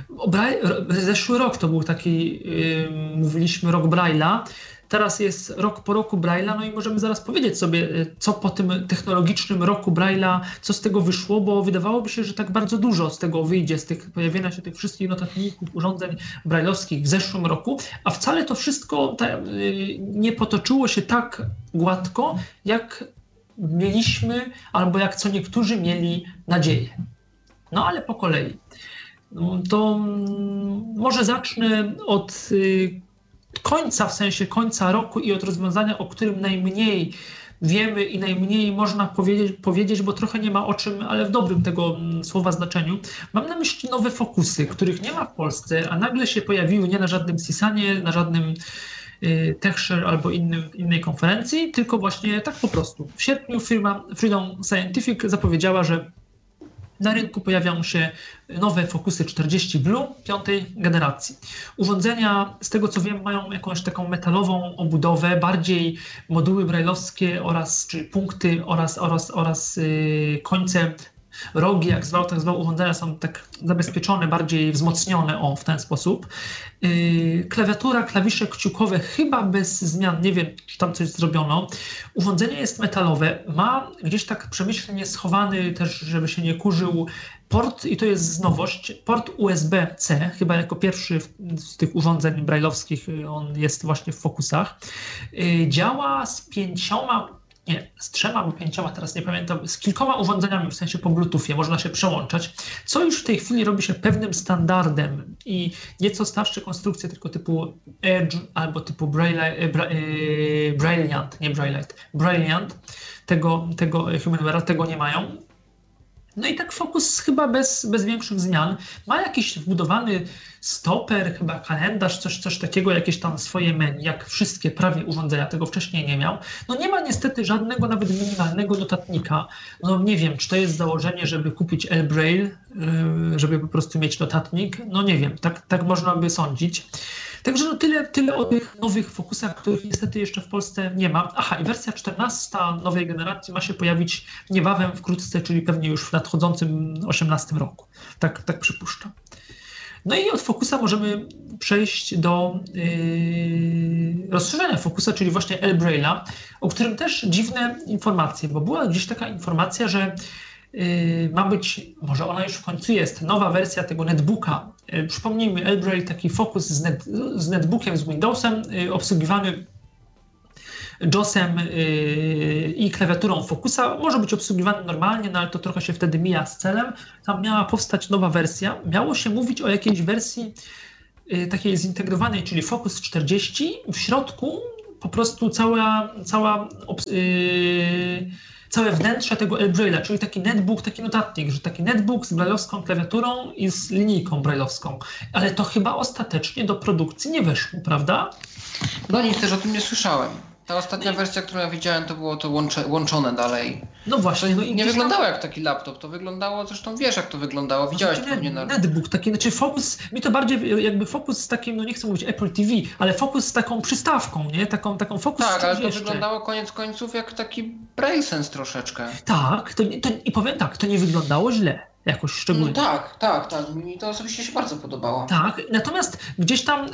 Zeszły rok to był taki, mówiliśmy, rok Braille'a. Teraz jest rok po roku Braille'a, i możemy zaraz powiedzieć sobie, co po tym technologicznym roku Braille'a, co z tego wyszło, bo wydawałoby się, że tak bardzo dużo z tego wyjdzie, z tych pojawienia się tych wszystkich notatników, urządzeń braille'owskich w zeszłym roku, a wcale to wszystko nie potoczyło się tak gładko, jak mieliśmy, albo jak co niektórzy mieli nadzieję. No ale po kolei. To może zacznę od końca, w sensie końca roku i od rozwiązania, o którym najmniej wiemy i najmniej można powiedzieć, bo trochę nie ma o czym, ale w dobrym tego słowa znaczeniu. Mam na myśli nowe Focusy, których nie ma w Polsce, a nagle się pojawiły nie na żadnym CISANie, na żadnym TechShare albo innej konferencji, tylko właśnie tak po prostu. W sierpniu firma Freedom Scientific zapowiedziała, że na rynku pojawią się nowe Focusy 40 Blue 5. generacji. Urządzenia, z tego co wiem, mają jakąś taką metalową obudowę, bardziej moduły braille'owskie czyli punkty oraz końce, rogi, jak zwał urządzenia są tak zabezpieczone, bardziej wzmocnione, w ten sposób. Klawiatura, klawisze kciukowe chyba bez zmian, nie wiem, czy tam coś zrobiono. Urządzenie jest metalowe, ma gdzieś tak przemyślnie schowany też, żeby się nie kurzył, port, i to jest nowość, port USB-C, chyba jako pierwszy z tych urządzeń braille'owskich, on jest właśnie w Focusach. Działa z 3 albo 5, teraz nie pamiętam, z kilkoma urządzeniami, w sensie po Bluetoothie, można się przełączać, co już w tej chwili robi się pewnym standardem i nieco starsze konstrukcje, tylko typu Edge albo typu Brilliant, tego Humanware'a, tego nie mają. No i tak Focus chyba bez większych zmian. Ma jakiś wbudowany stoper, chyba kalendarz, coś takiego, jakieś tam swoje menu, jak wszystkie prawie urządzenia, tego wcześniej nie miał. No nie ma niestety żadnego, nawet minimalnego notatnika. No nie wiem, czy to jest założenie, żeby kupić Braille, żeby po prostu mieć notatnik. No nie wiem, tak można by sądzić. Także tyle o tych nowych Focusach, których niestety jeszcze w Polsce nie ma. Aha, i wersja 14 nowej generacji ma się pojawić niebawem, wkrótce, czyli pewnie już w nadchodzącym 18 roku. Tak przypuszczam. No i od Focusa możemy przejść do rozszerzenia Focusa, czyli właśnie Braille'a, o którym też dziwne informacje, bo była gdzieś taka informacja, że ma być, może ona już w końcu jest, nowa wersja tego netbooka. Przypomnijmy, Elbrail, taki Focus z netbookiem, z Windowsem, obsługiwany JOS-em i klawiaturą Focusa. Może być obsługiwany normalnie, no ale to trochę się wtedy mija z celem. Tam miała powstać nowa wersja. Miało się mówić o jakiejś wersji takiej zintegrowanej, czyli Focus 40. W środku po prostu całe wnętrze tego Elbraila, czyli taki netbook, taki notatnik, że taki netbook z brailleowską klawiaturą i z linijką brailleowską. Ale to chyba ostatecznie do produkcji nie weszło, prawda? No nic, też o tym nie słyszałem. Ta ostatnia wersja, którą ja widziałem, to było to łączone dalej. No właśnie. To nie wyglądało jak taki laptop, to wyglądało, zresztą wiesz jak to wyglądało, widziałeś pewnie na... Netbook, taki, znaczy Focus, mi to bardziej jakby Focus z takim, no nie chcę mówić Apple TV, ale Focus z taką przystawką, nie? Taką Focus. Tak, ale to wyglądało koniec końców jak taki BrailleSense troszeczkę. Tak, i powiem tak, to nie wyglądało źle. Jakoś szczególnie. No tak. Mi to osobiście się bardzo podobało. Tak, natomiast gdzieś tam,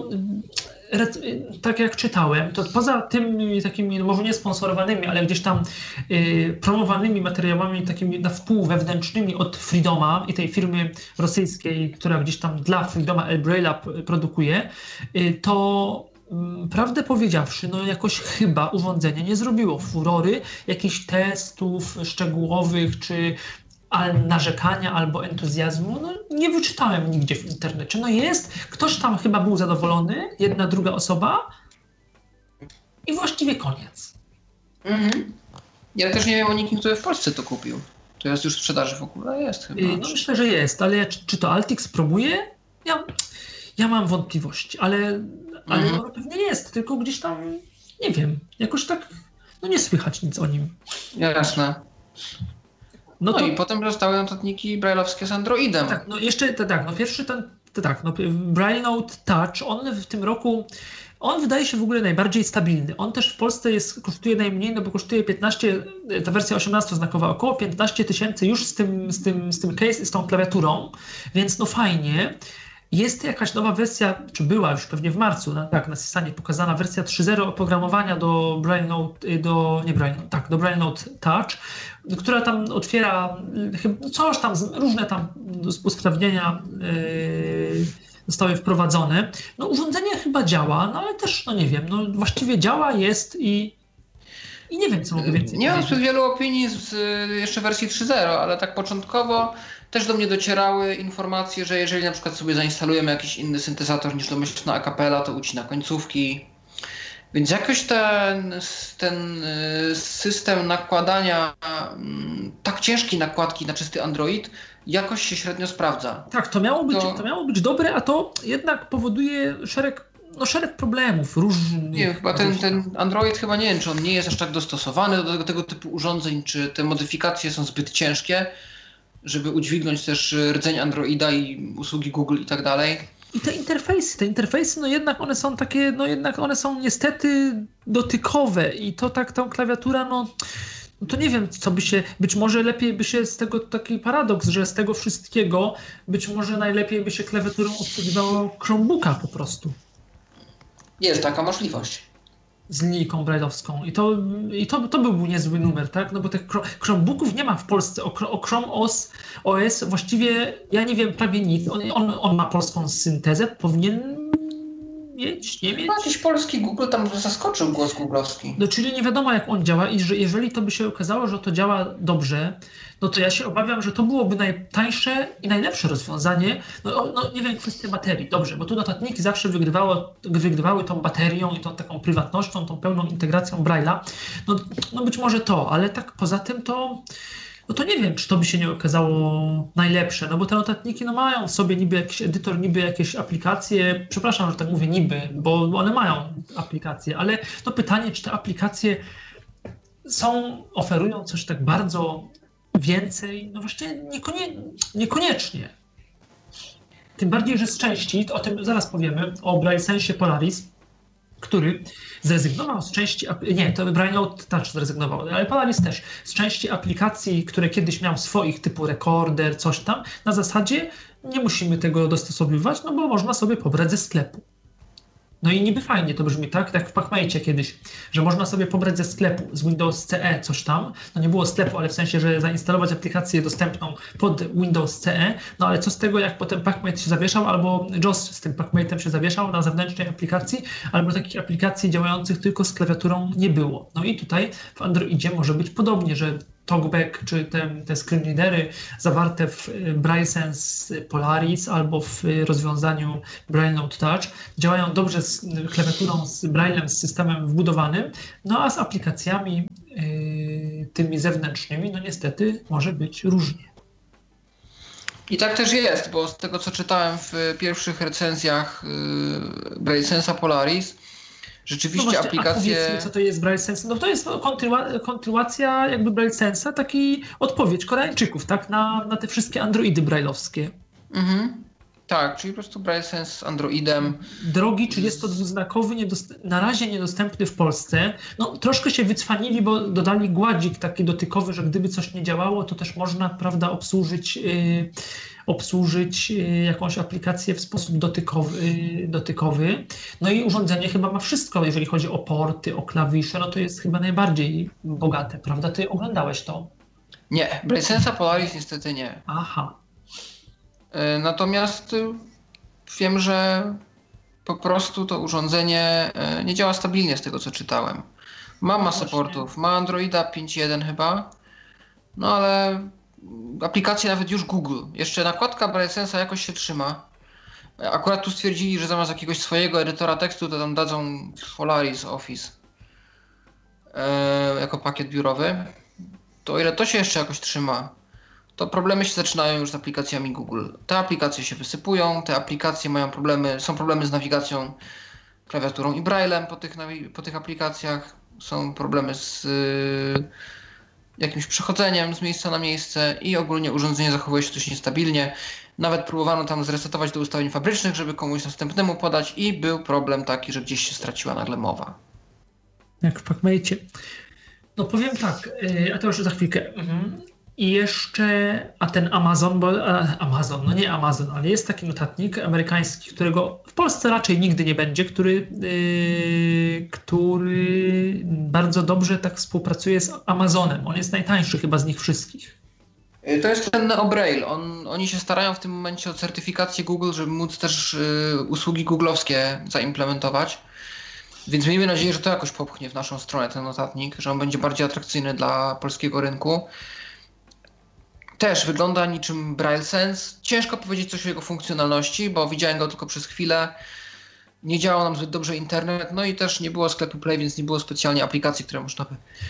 tak jak czytałem, to poza tymi takimi, może nie sponsorowanymi, ale gdzieś tam promowanymi materiałami takimi na wpół wewnętrznymi od Freedoma i tej firmy rosyjskiej, która gdzieś tam dla Freedoma Elbraila produkuje, to prawdę powiedziawszy, no jakoś chyba urządzenie nie zrobiło furory, jakichś testów szczegółowych, czy narzekania albo entuzjazmu, no nie wyczytałem nigdzie w internecie. No jest, ktoś tam chyba był zadowolony, jedna, druga osoba i właściwie koniec. Mhm. Ja też nie wiem o nikim, kto w Polsce to kupił. To jest już w sprzedaży w ogóle? Jest chyba. No myślę, że jest, ale czy to Altix próbuje? Ja mam wątpliwości, ale no, pewnie jest, tylko gdzieś tam, nie wiem, jakoś tak, no nie słychać nic o nim. Jasne. No i potem zostały notatniki brailleowskie z Androidem. Tak, no jeszcze pierwszy Braille Note Touch, on w tym roku, on wydaje się w ogóle najbardziej stabilny. On też w Polsce kosztuje najmniej, no bo kosztuje 15, ta wersja 18-znakowa, około 15 000 już z tym case, z tą klawiaturą, więc no fajnie. Jest jakaś nowa wersja, czy była już pewnie w marcu, na Sysanie pokazana wersja 3.0 oprogramowania do Braille Note, do Braille Note Touch, która tam otwiera coś tam, różne tam usprawnienia zostały wprowadzone. No urządzenie chyba działa, no ale też, no nie wiem, no właściwie działa, jest i nie wiem, co mogę więcej Nie mam zbyt wielu opinii z jeszcze wersji 3.0, ale tak początkowo też do mnie docierały informacje, że jeżeli na przykład sobie zainstalujemy jakiś inny syntezator niż domyślna a cappella, to ucina końcówki. Więc jakoś ten system nakładania, tak ciężkiej nakładki na czysty Android, jakoś się średnio sprawdza. Tak, to miało być dobre, a to jednak powoduje szereg problemów różnych. Nie, chyba ten Android chyba nie wiem, czy on nie jest aż tak dostosowany do tego typu urządzeń, czy te modyfikacje są zbyt ciężkie, żeby udźwignąć też rdzeń Androida i usługi Google i tak dalej. I te interfejsy, no jednak one są takie, no jednak one są niestety dotykowe i to tak, tą klawiatura, no to nie wiem, co by się, być może lepiej by się z tego, taki paradoks, że z tego wszystkiego być może najlepiej by się klawiaturą obsługiwało Chromebooka po prostu. Jest taka możliwość. Z linijką brailleowską. I to byłby niezły numer, tak? No bo tych Chromebooków nie ma w Polsce. O Chrome OS właściwie ja nie wiem prawie nic. On ma polską syntezę, powinien mieć, nie mieć? Chyba jakiś polski Google tam zaskoczył głos googlowski. No czyli nie wiadomo jak on działa i że jeżeli to by się okazało, że to działa dobrze, no to ja się obawiam, że to byłoby najtańsze i najlepsze rozwiązanie. No nie wiem, kwestia baterii. Dobrze, bo tu notatniki zawsze wygrywały tą baterią i tą taką prywatnością, tą pełną integracją Braille'a. No być może to, ale tak poza tym to... No to nie wiem, czy to by się nie okazało najlepsze, no bo te notatniki mają w sobie niby jakiś edytor, niby jakieś aplikacje, przepraszam, że tak mówię niby, bo one mają aplikacje, ale no pytanie, czy te aplikacje oferują coś tak bardzo więcej, no właściwie niekoniecznie. Tym bardziej, że z części, o tym zaraz powiemy, o BrailleSensie Polaris, który zrezygnował z części, to Braille Note Touch zrezygnował, ale Polaris też, z części aplikacji, które kiedyś miał swoich, typu rekorder, coś tam, na zasadzie nie musimy tego dostosowywać, no bo można sobie pobrać ze sklepu. No i niby fajnie to brzmi, tak? Tak w PacMate kiedyś, że można sobie pobrać ze sklepu, z Windows CE coś tam. No nie było sklepu, ale w sensie, że zainstalować aplikację dostępną pod Windows CE. No ale co z tego, jak potem PacMate się zawieszał, albo JOS z tym PacMate'em się zawieszał na zewnętrznej aplikacji, albo takich aplikacji działających tylko z klawiaturą nie było. No i tutaj w Androidzie może być podobnie, że TalkBack czy te screen readery zawarte w BrailleSense Polaris albo w rozwiązaniu BrailleNote Touch działają dobrze z klawiaturą, z Braillem, z systemem wbudowanym, no a z aplikacjami tymi zewnętrznymi, no niestety może być różnie. I tak też jest, bo z tego co czytałem w pierwszych recenzjach BrailleSense'a Polaris, rzeczywiście no właśnie, aplikacje... A powiedz mi, co to jest BrailleSense? No to jest kontynuacja jakby BrailleSense'a, taki odpowiedź Koreańczyków, tak? Na te wszystkie Androidy brailleowskie. Tak, czyli po prostu BrailleSense z Androidem. Drogi 32-znakowy, na razie niedostępny w Polsce. No troszkę się wycwanili, bo dodali gładzik taki dotykowy, że gdyby coś nie działało, to też można, prawda, obsłużyć jakąś aplikację w sposób dotykowy. No i urządzenie chyba ma wszystko, jeżeli chodzi o porty, o klawisze, no to jest chyba najbardziej bogate, prawda? Ty oglądałeś to? Nie, BrailleSense'a Polaris niestety nie. Aha. Natomiast wiem, że po prostu to urządzenie nie działa stabilnie z tego co czytałem. Ma masę portów, ma Androida 5.1 chyba, no ale aplikacje nawet już Google. Jeszcze nakładka BrailleSense'a jakoś się trzyma. Akurat tu stwierdzili, że zamiast jakiegoś swojego edytora tekstu to tam dadzą Polaris Office jako pakiet biurowy. To o ile to się jeszcze jakoś trzyma, to problemy się zaczynają już z aplikacjami Google. Te aplikacje się wysypują, te aplikacje mają problemy, są problemy z nawigacją, klawiaturą i braillem po tych aplikacjach, są problemy z jakimś przechodzeniem z miejsca na miejsce i ogólnie urządzenie zachowuje się dość niestabilnie. Nawet próbowano tam zresetować do ustawień fabrycznych, żeby komuś następnemu podać i był problem taki, że gdzieś się straciła nagle mowa. Jak w PacMate. No powiem tak, a to już za chwilkę. I jeszcze, a ten Amazon, no nie Amazon, ale jest taki notatnik amerykański, którego w Polsce raczej nigdy nie będzie, który bardzo dobrze tak współpracuje z Amazonem. On jest najtańszy chyba z nich wszystkich. To jest ten NeoBraille. Oni się starają w tym momencie o certyfikację Google, żeby móc też usługi googlowskie zaimplementować. Więc miejmy nadzieję, że to jakoś popchnie w naszą stronę ten notatnik, że on będzie bardziej atrakcyjny dla polskiego rynku. Też wygląda niczym BrailleSense. Ciężko powiedzieć coś o jego funkcjonalności, bo widziałem go tylko przez chwilę. Nie działał nam zbyt dobrze internet, no i też nie było sklepu Play, więc nie było specjalnie aplikacji, które można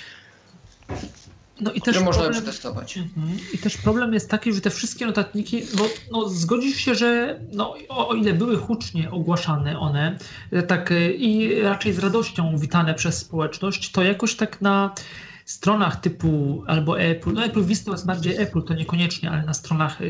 by przetestować. I też problem jest taki, że te wszystkie notatniki, bo zgodzisz się, że o ile były hucznie ogłaszane one, tak i raczej z radością witane przez społeczność, to jakoś tak na stronach typu albo Apple, no Apple Vista jest bardziej Apple, to niekoniecznie, ale na stronach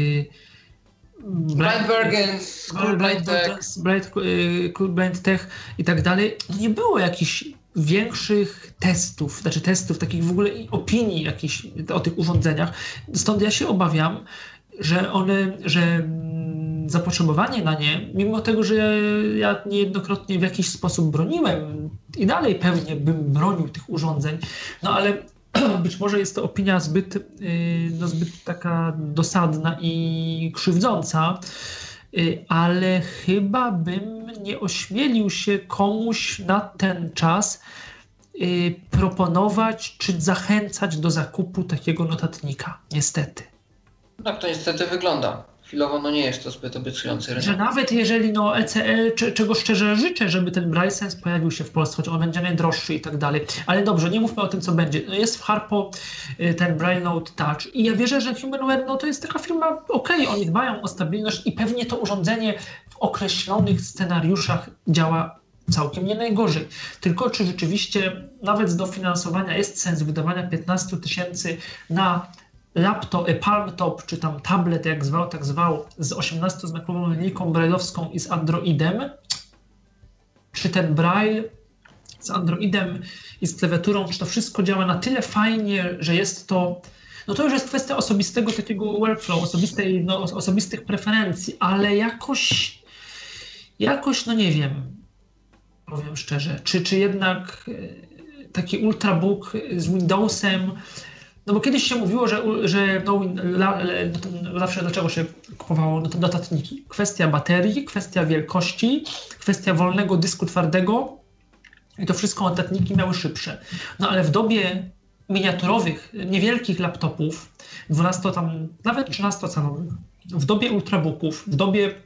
Blind Tech i tak dalej, nie było jakichś większych testów takich w ogóle opinii jakichś o tych urządzeniach. Stąd ja się obawiam, że zapotrzebowanie na nie, mimo tego, że ja niejednokrotnie w jakiś sposób broniłem i dalej pewnie bym bronił tych urządzeń, no ale być może jest to opinia zbyt taka dosadna i krzywdząca, ale chyba bym nie ośmielił się komuś na ten czas proponować czy zachęcać do zakupu takiego notatnika, niestety. Tak to niestety wygląda. Chwilowo nie jest to zbyt obiecujący rynek. Że nawet jeżeli ECL, czego szczerze życzę, żeby ten BrailleSense pojawił się w Polsce, choć on będzie najdroższy i tak dalej. Ale dobrze, nie mówmy o tym, co będzie. Jest w Harpo ten BrailleNote Touch i ja wierzę, że HumanWare to jest taka firma, oni dbają o stabilność i pewnie to urządzenie w określonych scenariuszach działa całkiem nie najgorzej. Tylko czy rzeczywiście nawet z dofinansowania jest sens wydawania 15 000 na laptop, palmtop, czy tam tablet, jak zwał, z 18-znakową linijką brailleowską i z Androidem? Czy ten Braille z Androidem i z klawiaturą, czy to wszystko działa na tyle fajnie, że jest to... No to już jest kwestia osobistego takiego workflow, osobistych preferencji, ale jakoś, no nie wiem. powiem szczerze. Czy jednak taki ultrabook z Windowsem, no bo kiedyś się mówiło, że zawsze dlaczego się kupowało notatniki? Kwestia baterii, kwestia wielkości, kwestia wolnego dysku twardego i to wszystko notatniki miały szybsze. No ale w dobie miniaturowych, niewielkich laptopów, 12 tam, nawet 13-calowych, w dobie ultrabooków, w dobie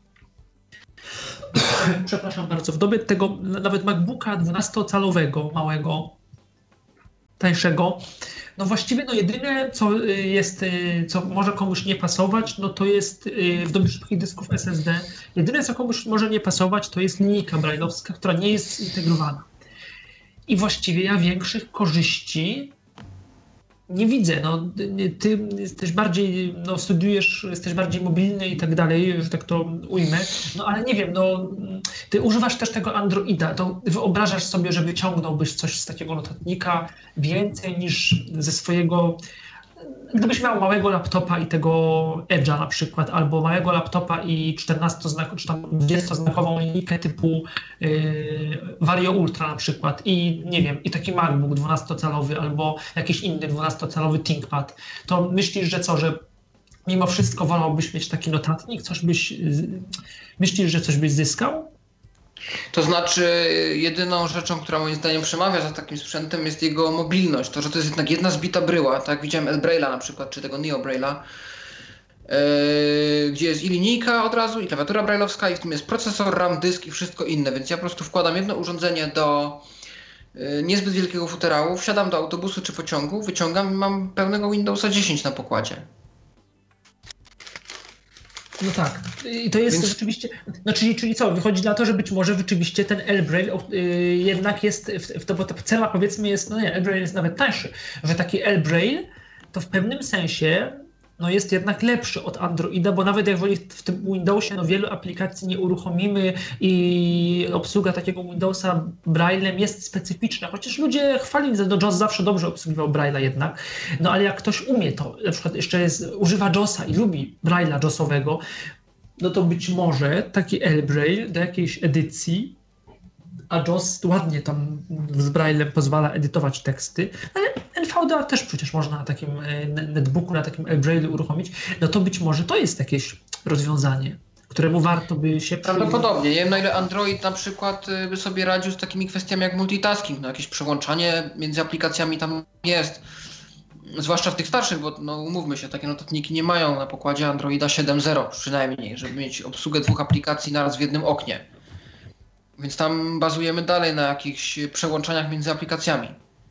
przepraszam bardzo, w dobie tego nawet MacBooka 12-calowego, małego, tańszego, no właściwie jedyne, co może komuś nie pasować, no to jest w dobie szybkich dysków SSD, jedyne, co komuś może nie pasować, to jest linijka braille'owska, która nie jest zintegrowana. I właściwie ja większych korzyści nie widzę. No, ty jesteś bardziej, studiujesz, jesteś bardziej mobilny i tak dalej, że tak to ujmę, no ale nie wiem, ty używasz też tego Androida, to wyobrażasz sobie, że wyciągnąłbyś coś z takiego notatnika więcej niż ze swojego, gdybyś miał małego laptopa i tego Edge'a na przykład, albo małego laptopa i 14-znakową, czy tam 20-znakową linijkę typu Vario Ultra na przykład i nie wiem, i taki MacBook 12-calowy albo jakiś inny 12-calowy ThinkPad, to myślisz, że mimo wszystko wolałbyś mieć taki notatnik? Myślisz, że coś byś zyskał? To znaczy, jedyną rzeczą, która moim zdaniem przemawia za takim sprzętem, jest jego mobilność. To, że to jest jednak jedna zbita bryła, tak? Widziałem L-Braille'a na przykład, czy tego Neo Braille'a, gdzie jest i linijka od razu, i klawiatura braille'owska, i w tym jest procesor, RAM, dysk i wszystko inne, więc ja po prostu wkładam jedno urządzenie do niezbyt wielkiego futerału, wsiadam do autobusu czy pociągu, wyciągam i mam pełnego Windowsa 10 na pokładzie. No tak. I to jest rzeczywiście, czyli co, wychodzi na to, że być może rzeczywiście ten L-Braille jednak jest, bo ta cena powiedzmy jest, L-Braille jest nawet tańszy, że taki L-Braille to w pewnym sensie jest jednak lepszy od Androida, bo nawet jak w tym Windowsie wielu aplikacji nie uruchomimy i obsługa takiego Windowsa Braillem jest specyficzna, chociaż ludzie chwalili, że JAWS zawsze dobrze obsługiwał Braille'a jednak, ale jak ktoś umie to, na przykład jeszcze używa JAWSa i lubi Braille'a JAWSowego, no to być może taki L-Braille do jakiejś edycji, a JAWS ładnie tam z Braillem pozwala edytować teksty, ale NVDA też przecież można na takim netbooku, na takim L-Braille uruchomić, no to być może to jest jakieś rozwiązanie, któremu warto by się prawdopodobnie. Nie wiem, na ile Android na przykład by sobie radził z takimi kwestiami jak multitasking, jakieś przełączanie między aplikacjami tam jest, zwłaszcza w tych starszych, bo umówmy się, takie notatniki nie mają na pokładzie Androida 7.0 przynajmniej, żeby mieć obsługę 2 aplikacji naraz w jednym oknie. Więc tam bazujemy dalej na jakichś przełączaniach między aplikacjami.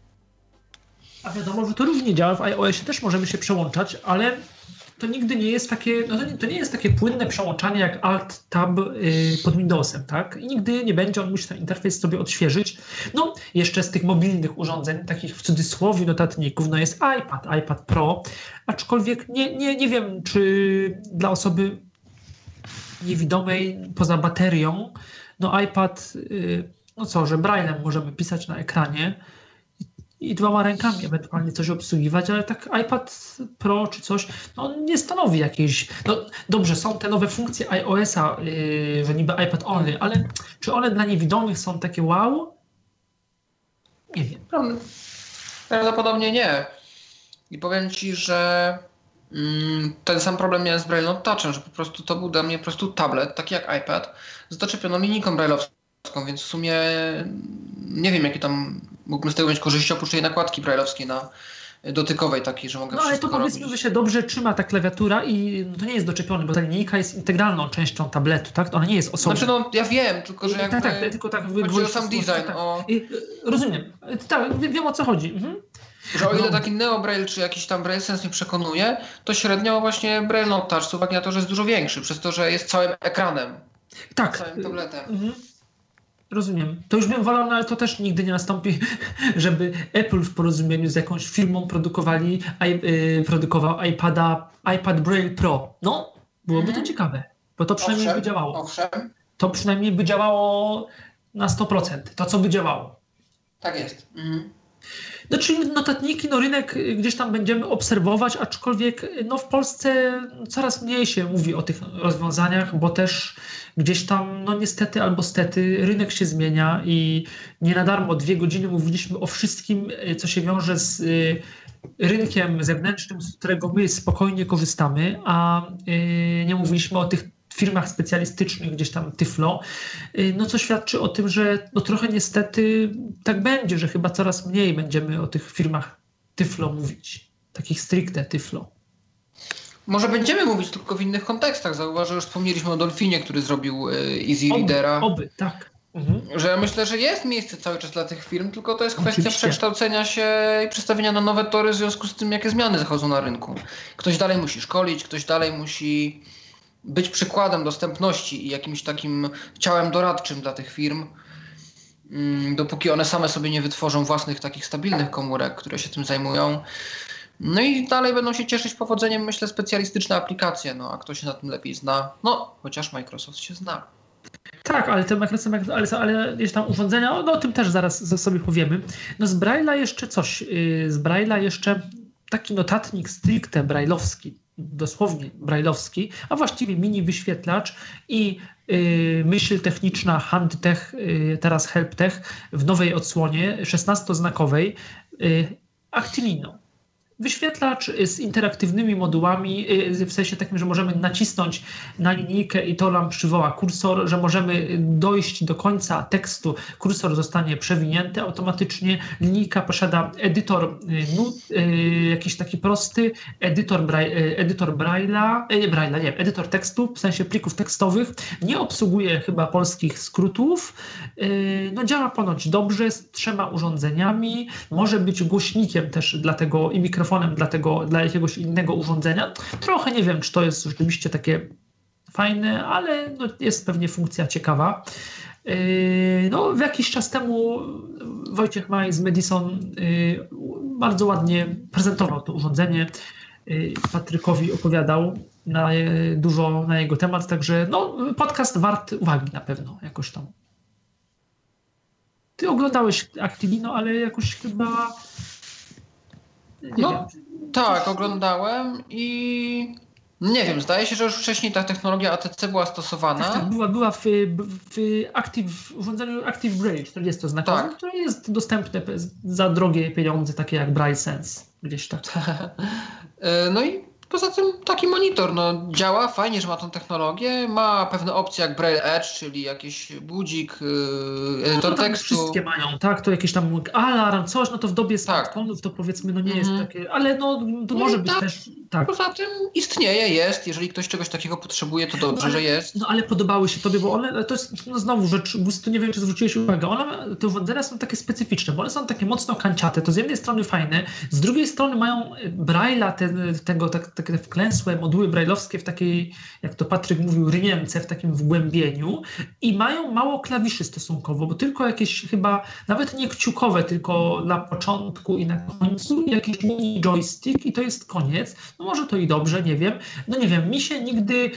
A wiadomo, że to różnie działa. W iOSie też możemy się przełączać, ale to nigdy nie jest takie, to nie jest takie płynne przełączanie jak Alt-Tab pod Windowsem, tak? I nigdy nie będzie, on musi ten interfejs sobie odświeżyć. Jeszcze z tych mobilnych urządzeń, takich w cudzysłowie notatników, jest iPad Pro, aczkolwiek nie wiem, czy dla osoby niewidomej poza baterią, iPad, że Braille'em możemy pisać na ekranie i 2 rękami ewentualnie coś obsługiwać, ale tak iPad Pro czy coś, on nie stanowi jakiejś... Dobrze, są te nowe funkcje iOS-a, że niby iPad only, ale czy one dla niewidomych są takie wow? Nie wiem. Prawdopodobnie nie. I powiem Ci, że ten sam problem miałem z Braille Note Touchem, że po prostu to był dla mnie po prostu tablet, taki jak iPad, z doczepioną linijką braille'owską, więc w sumie nie wiem, jakie tam mógłbym z tego mieć korzyści, oprócz tej nakładki braille'owskiej dotykowej takiej, że mogę ale to powiedzmy, robić. że się dobrze trzyma ta klawiatura i to nie jest doczepione, bo ta linijka jest integralną częścią tabletu, tak? Ona nie jest osobna. Znaczy ja wiem, tylko że jakby... tylko tak chodzi o sam design. Tak. Rozumiem. Tak, wiem o co chodzi. Że o ile taki Neo Braille czy jakiś tam Braille Sense mnie przekonuje, to średnio właśnie Braille Note Touch z uwagi na to, że jest dużo większy, przez to, że jest całym ekranem. Tak. Całym tabletem. Rozumiem. To już bym wolał, ale to też nigdy nie nastąpi, żeby Apple w porozumieniu z jakąś firmą produkował iPad Braille Pro. Byłoby to ciekawe, bo to przynajmniej by działało. Owszem. To przynajmniej by działało na 100%. To, co by działało. Tak jest. Czyli notatniki, rynek gdzieś tam będziemy obserwować, aczkolwiek w Polsce coraz mniej się mówi o tych rozwiązaniach, bo też gdzieś tam, no niestety albo stety, rynek się zmienia i nie na darmo 2 godziny mówiliśmy o wszystkim, co się wiąże z rynkiem zewnętrznym, z którego my spokojnie korzystamy, a nie mówiliśmy o tych firmach specjalistycznych, gdzieś tam Tyflo, no co świadczy o tym, że no trochę niestety tak będzie, że chyba coraz mniej będziemy o tych firmach Tyflo mówić, takich stricte Tyflo. Może będziemy mówić tylko w innych kontekstach. Zauważ, że już wspomnieliśmy o Dolfinie, który zrobił Easy Readera. Oby, tak. Że ja myślę, że jest miejsce cały czas dla tych firm, tylko to jest kwestia przekształcenia się i przestawienia na nowe tory w związku z tym, jakie zmiany zachodzą na rynku. Ktoś dalej musi szkolić, ktoś dalej musi być przykładem dostępności i jakimś takim ciałem doradczym dla tych firm, dopóki one same sobie nie wytworzą własnych takich stabilnych komórek, które się tym zajmują. No i dalej będą się cieszyć powodzeniem, myślę, specjalistyczne aplikacje, no a kto się na tym lepiej zna? No, chociaż Microsoft się zna. Tak, ale te ale gdzieś tam urządzenia, no o tym też zaraz sobie powiemy. No z Braille'a jeszcze coś, z Braille'a jeszcze taki notatnik stricte braille'owski, dosłownie braille'owski, a właściwie mini wyświetlacz i myśl techniczna HandTech, teraz HelpTech w nowej odsłonie 16-znakowej Actilino. Wyświetlacz z interaktywnymi modułami, w sensie takim, że możemy nacisnąć na linijkę i to nam przywoła kursor, że możemy dojść do końca tekstu, kursor zostanie przewinięty automatycznie. Linijka posiada edytor nut, jakiś taki prosty, edytor edytor tekstu, w sensie plików tekstowych. Nie obsługuje chyba polskich skrótów. No działa ponoć dobrze z 3 urządzeniami. Może być głośnikiem też dla tego i mikrofonem dla jakiegoś innego urządzenia. Trochę nie wiem, czy to jest rzeczywiście takie fajne, ale no jest pewnie funkcja ciekawa. No, jakiś czas temu Wojciech Maj z Madison bardzo ładnie prezentował to urządzenie. Patrykowi opowiadał dużo na jego temat, także no, podcast wart uwagi na pewno jakoś tam. Ty oglądałeś Actilino, ale jakoś chyba... No tak, oglądałem i nie wiem, zdaje się, że już wcześniej ta technologia ATC była stosowana. Tak, była w urządzeniu Active Braille 40-znakowe, tak, które jest dostępne za drogie pieniądze, takie jak Braille Sense, gdzieś tak. No i poza tym taki monitor działa, fajnie, że ma tą technologię, ma pewne opcje jak Braille Edge, czyli jakiś budzik, edytor tekstu. Wszystkie mają, tak, to jakiś tam alarm, coś, no to w dobie smartfonów to powiedzmy, no nie jest takie, ale no to może być też, tak. Poza tym istnieje, jest, jeżeli ktoś czegoś takiego potrzebuje, to dobrze, że jest. No ale podobały się tobie, bo one, to jest znowu rzecz gustu, nie wiem, czy zwróciłeś uwagę, te urządzenia są takie specyficzne, bo one są takie mocno kanciate, to z jednej strony fajne, z drugiej strony mają Braille'a, takie wklęsłe moduły braille'owskie w takiej, jak to Patryk mówił, ryniemce, w takim wgłębieniu i mają mało klawiszy stosunkowo, bo tylko jakieś chyba, nawet nie kciukowe, tylko na początku i na końcu jakiś mini joystick i to jest koniec. No może to i dobrze, nie wiem. No nie wiem, mi się nigdy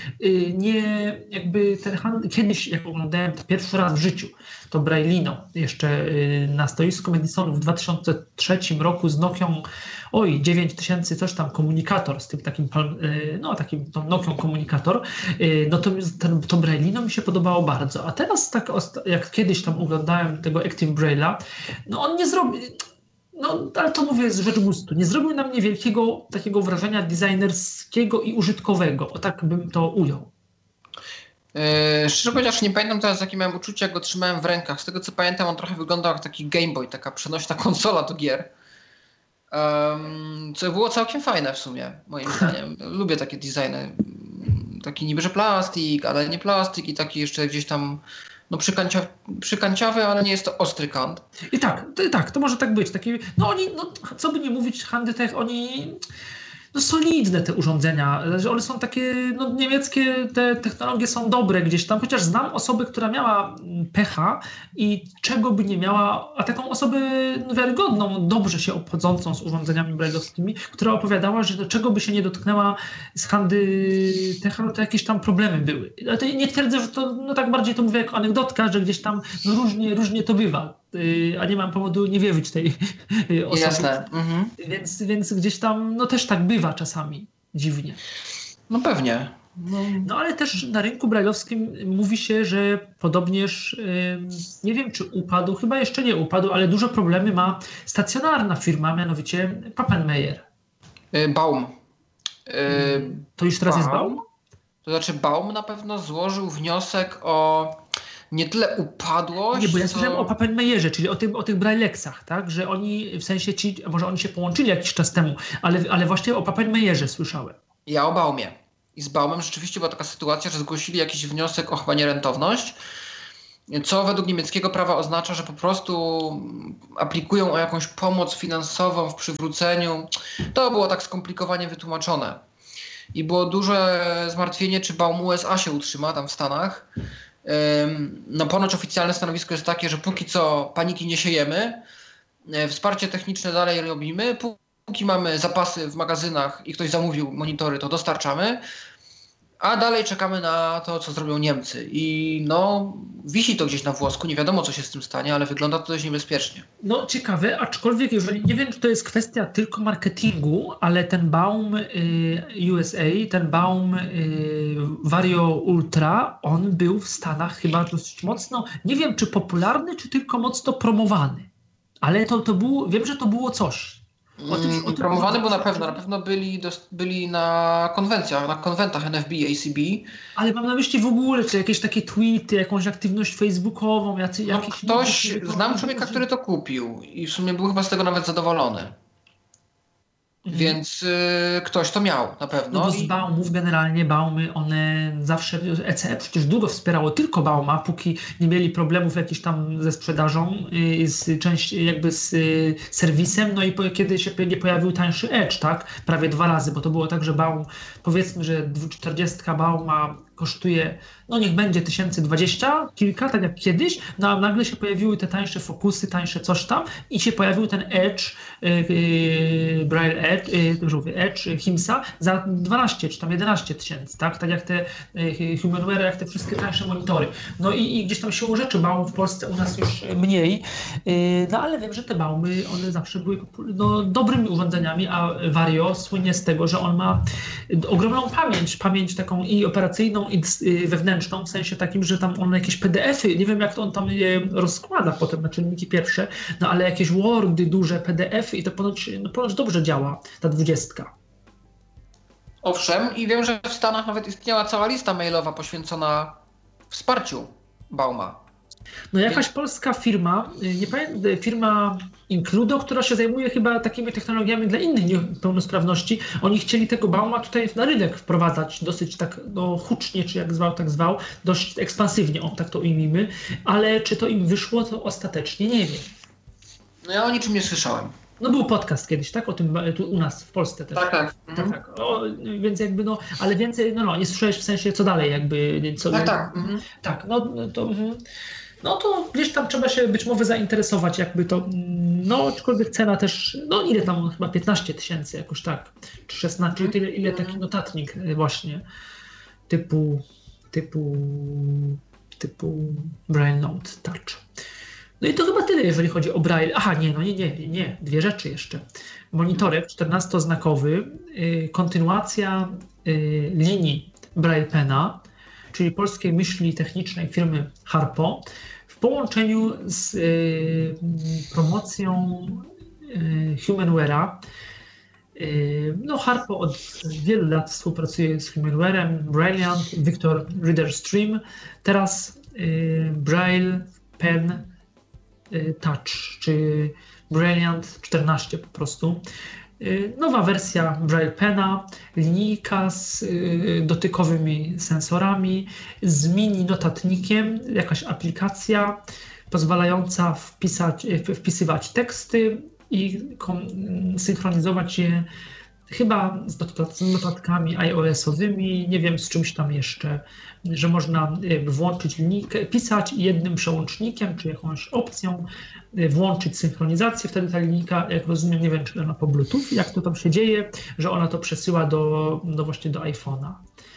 kiedyś jak oglądałem to pierwszy raz w życiu, to Braille'ino jeszcze na stoisku Madisonu w 2003 roku z Nokią 9000 coś tam komunikator z tym takim tą Nokią komunikator, no to Braille'ino mi się podobało bardzo. A teraz tak jak kiedyś tam oglądałem tego Active Braille'a, no on nie zrobił, no ale to mówię z rzecz gustu, nie zrobił na mnie wielkiego takiego wrażenia designerskiego i użytkowego, o tak bym to ujął. Szczerze powiedziawszy, nie pamiętam teraz, jakie miałem uczucie, jak go trzymałem w rękach. Z tego co pamiętam, on trochę wyglądał jak taki Game Boy, taka przenośna konsola do gier. Co było całkiem fajne w sumie, moim zdaniem. Lubię takie designy. Taki niby, że plastik, ale nie plastik i taki jeszcze gdzieś tam przykanciawy, ale nie jest to ostry kant. I tak, to może tak być. Taki, co by nie mówić, HandTech, oni... solidne te urządzenia, one są takie, niemieckie, te technologie są dobre gdzieś tam, chociaż znam osobę, która miała pecha i czego by nie miała, a taką osobę wiarygodną, dobrze się obchodzącą z urządzeniami braille'owskimi, która opowiadała, że do czego by się nie dotknęła z HandTech, to jakieś tam problemy były. Ale to nie twierdzę, że to, tak bardziej to mówię jako anegdotka, że gdzieś tam różnie to bywa. A nie mam powodu nie wierzyć tej osoby. Jasne. Więc gdzieś tam też tak bywa czasami dziwnie. No pewnie. No ale też na rynku brailleowskim mówi się, że podobnież, nie wiem czy upadł, chyba jeszcze nie upadł, ale duże problemy ma stacjonarna firma, mianowicie Papenmeier. Baum. To już teraz jest Baum? To znaczy Baum na pewno złożył wniosek o nie tyle upadłość, nie, bo ja słyszałem o Papenmeierze, czyli o tych Brailleksach, tak? Że oni, w sensie może oni się połączyli jakiś czas temu, ale właśnie o Papenmeierze słyszałem. Ja o Baumie. I z Baumem rzeczywiście była taka sytuacja, że zgłosili jakiś wniosek o chyba nierentowność, co według niemieckiego prawa oznacza, że po prostu aplikują o jakąś pomoc finansową w przywróceniu. To było tak skomplikowanie wytłumaczone. I było duże zmartwienie, czy Baum USA się utrzyma tam w Stanach. No ponoć oficjalne stanowisko jest takie, że póki co paniki nie siejemy, wsparcie techniczne dalej robimy, póki mamy zapasy w magazynach i ktoś zamówił monitory, to dostarczamy, a dalej czekamy na to, co zrobią Niemcy. I no, wisi to gdzieś na włosku, nie wiadomo, co się z tym stanie, ale wygląda to dość niebezpiecznie. No ciekawe, aczkolwiek jeżeli, nie wiem, czy to jest kwestia tylko marketingu, ale ten Baum USA, ten Baum Vario Ultra, on był w Stanach chyba dosyć mocno, nie wiem, czy popularny, czy tylko mocno promowany. Ale to było, wiem, że to było coś. Promowany był na pewno byli na konwencjach, na konwentach NFB, ACB. Ale mam na myśli w ogóle, czy jakieś takie tweety, jakąś aktywność facebookową, znam człowieka, który to kupił i w sumie był chyba z tego nawet zadowolony. Więc ktoś to miał na pewno. No bo z Baumów generalnie, Baumy, one zawsze, ECE przecież długo wspierało tylko Bauma, póki nie mieli problemów jakichś tam ze sprzedażą, z serwisem, no i kiedy się nie pojawił tańszy Edge, tak? Prawie 2 razy, bo to było tak, że Baum, powiedzmy, że 40 Bauma kosztuje, no niech będzie 1020 kilka, tak jak kiedyś, no a nagle się pojawiły te tańsze Focusy, tańsze coś tam i się pojawił ten Edge, Braille Edge, Himsa za 12 czy tam 11 tysięcy, tak? Tak jak te Humanware, jak te wszystkie tańsze monitory. No i gdzieś tam siłą rzeczy Baum w Polsce u nas już mniej, no ale wiem, że te Baumy, one zawsze były dobrymi urządzeniami, a Vario słynie z tego, że on ma ogromną pamięć taką i operacyjną, i wewnętrzną, w sensie takim, że tam on jakieś PDF-y, nie wiem jak to on tam je rozkłada potem na czynniki pierwsze, no ale jakieś Wordy, duże PDF-y i to ponoć dobrze działa, ta 20. Owszem, i wiem, że w Stanach nawet istniała cała lista mailowa poświęcona wsparciu Bauma. No jakaś polska firma, nie pamiętam, firma Includo, która się zajmuje chyba takimi technologiami dla innych niepełnosprawności. Oni chcieli tego Bauma tutaj na rynek wprowadzać dosyć tak hucznie, czy jak zwał, tak zwał, dość ekspansywnie, tak to ujmijmy, ale czy to im wyszło, to ostatecznie nie wiem. No ja o niczym nie słyszałem. No był podcast kiedyś, tak? O tym tu u nas w Polsce też. Tak. Tak. Więc jakby ale więcej, nie słyszałeś w sensie co dalej jakby. Tak. Tak, no to gdzieś tam trzeba się być może zainteresować jakby to, aczkolwiek cena też, ile tam chyba 15 tysięcy jakoś tak, czy 16, czyli ile taki notatnik właśnie typu Braille Note Touch. No i to chyba tyle, jeżeli chodzi o Braille. Aha, nie, 2 rzeczy jeszcze. Monitorek 14-znakowy, kontynuacja linii Braille Pena, czyli polskiej myśli technicznej firmy Harpo, w połączeniu z promocją Humanware'a. Harpo od wielu lat współpracuje z Humanware'em, Brilliant, Victor Reader Stream, teraz Braille Pen Touch, czy Brilliant 14 po prostu. Nowa wersja Braille Pena, linijka z dotykowymi sensorami, z mini notatnikiem, jakaś aplikacja pozwalająca wpisywać teksty i synchronizować je chyba z notatkami iOS-owymi, nie wiem z czymś tam jeszcze, że można włączyć linijkę, pisać i jednym przełącznikiem, czy jakąś opcją włączyć synchronizację, wtedy ta linijka, jak rozumiem, nie wiem czy ona po Bluetooth, jak to tam się dzieje, że ona to przesyła właśnie do iPhone'a.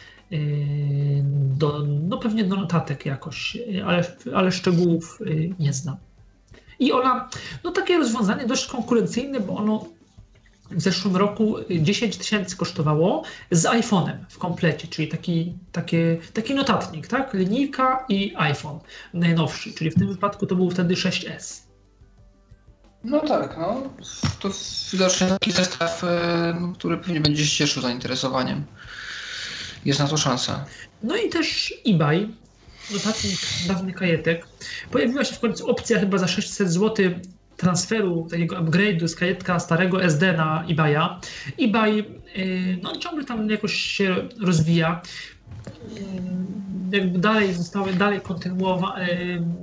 Pewnie do notatek jakoś, ale szczegółów nie znam. I ona, takie rozwiązanie dość konkurencyjne, bo ono w zeszłym roku 10 000 kosztowało z iPhone'em w komplecie, czyli taki notatnik, tak? Linijka i iPhone najnowszy, czyli w tym wypadku to był wtedy 6S. No tak, no. To widocznie taki zestaw, który pewnie będzie się cieszył zainteresowaniem. Jest na to szansa. No i też eBay, notatnik dawny kajetek. Pojawiła się w końcu opcja chyba za 600 zł transferu, takiego upgrade'u z kajetka starego SD na eBaya. eBay no, ciągle tam jakoś się rozwija. Jakby dalej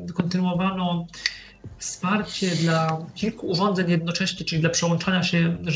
kontynuowano wsparcie dla kilku urządzeń jednocześnie, czyli dla przełączania się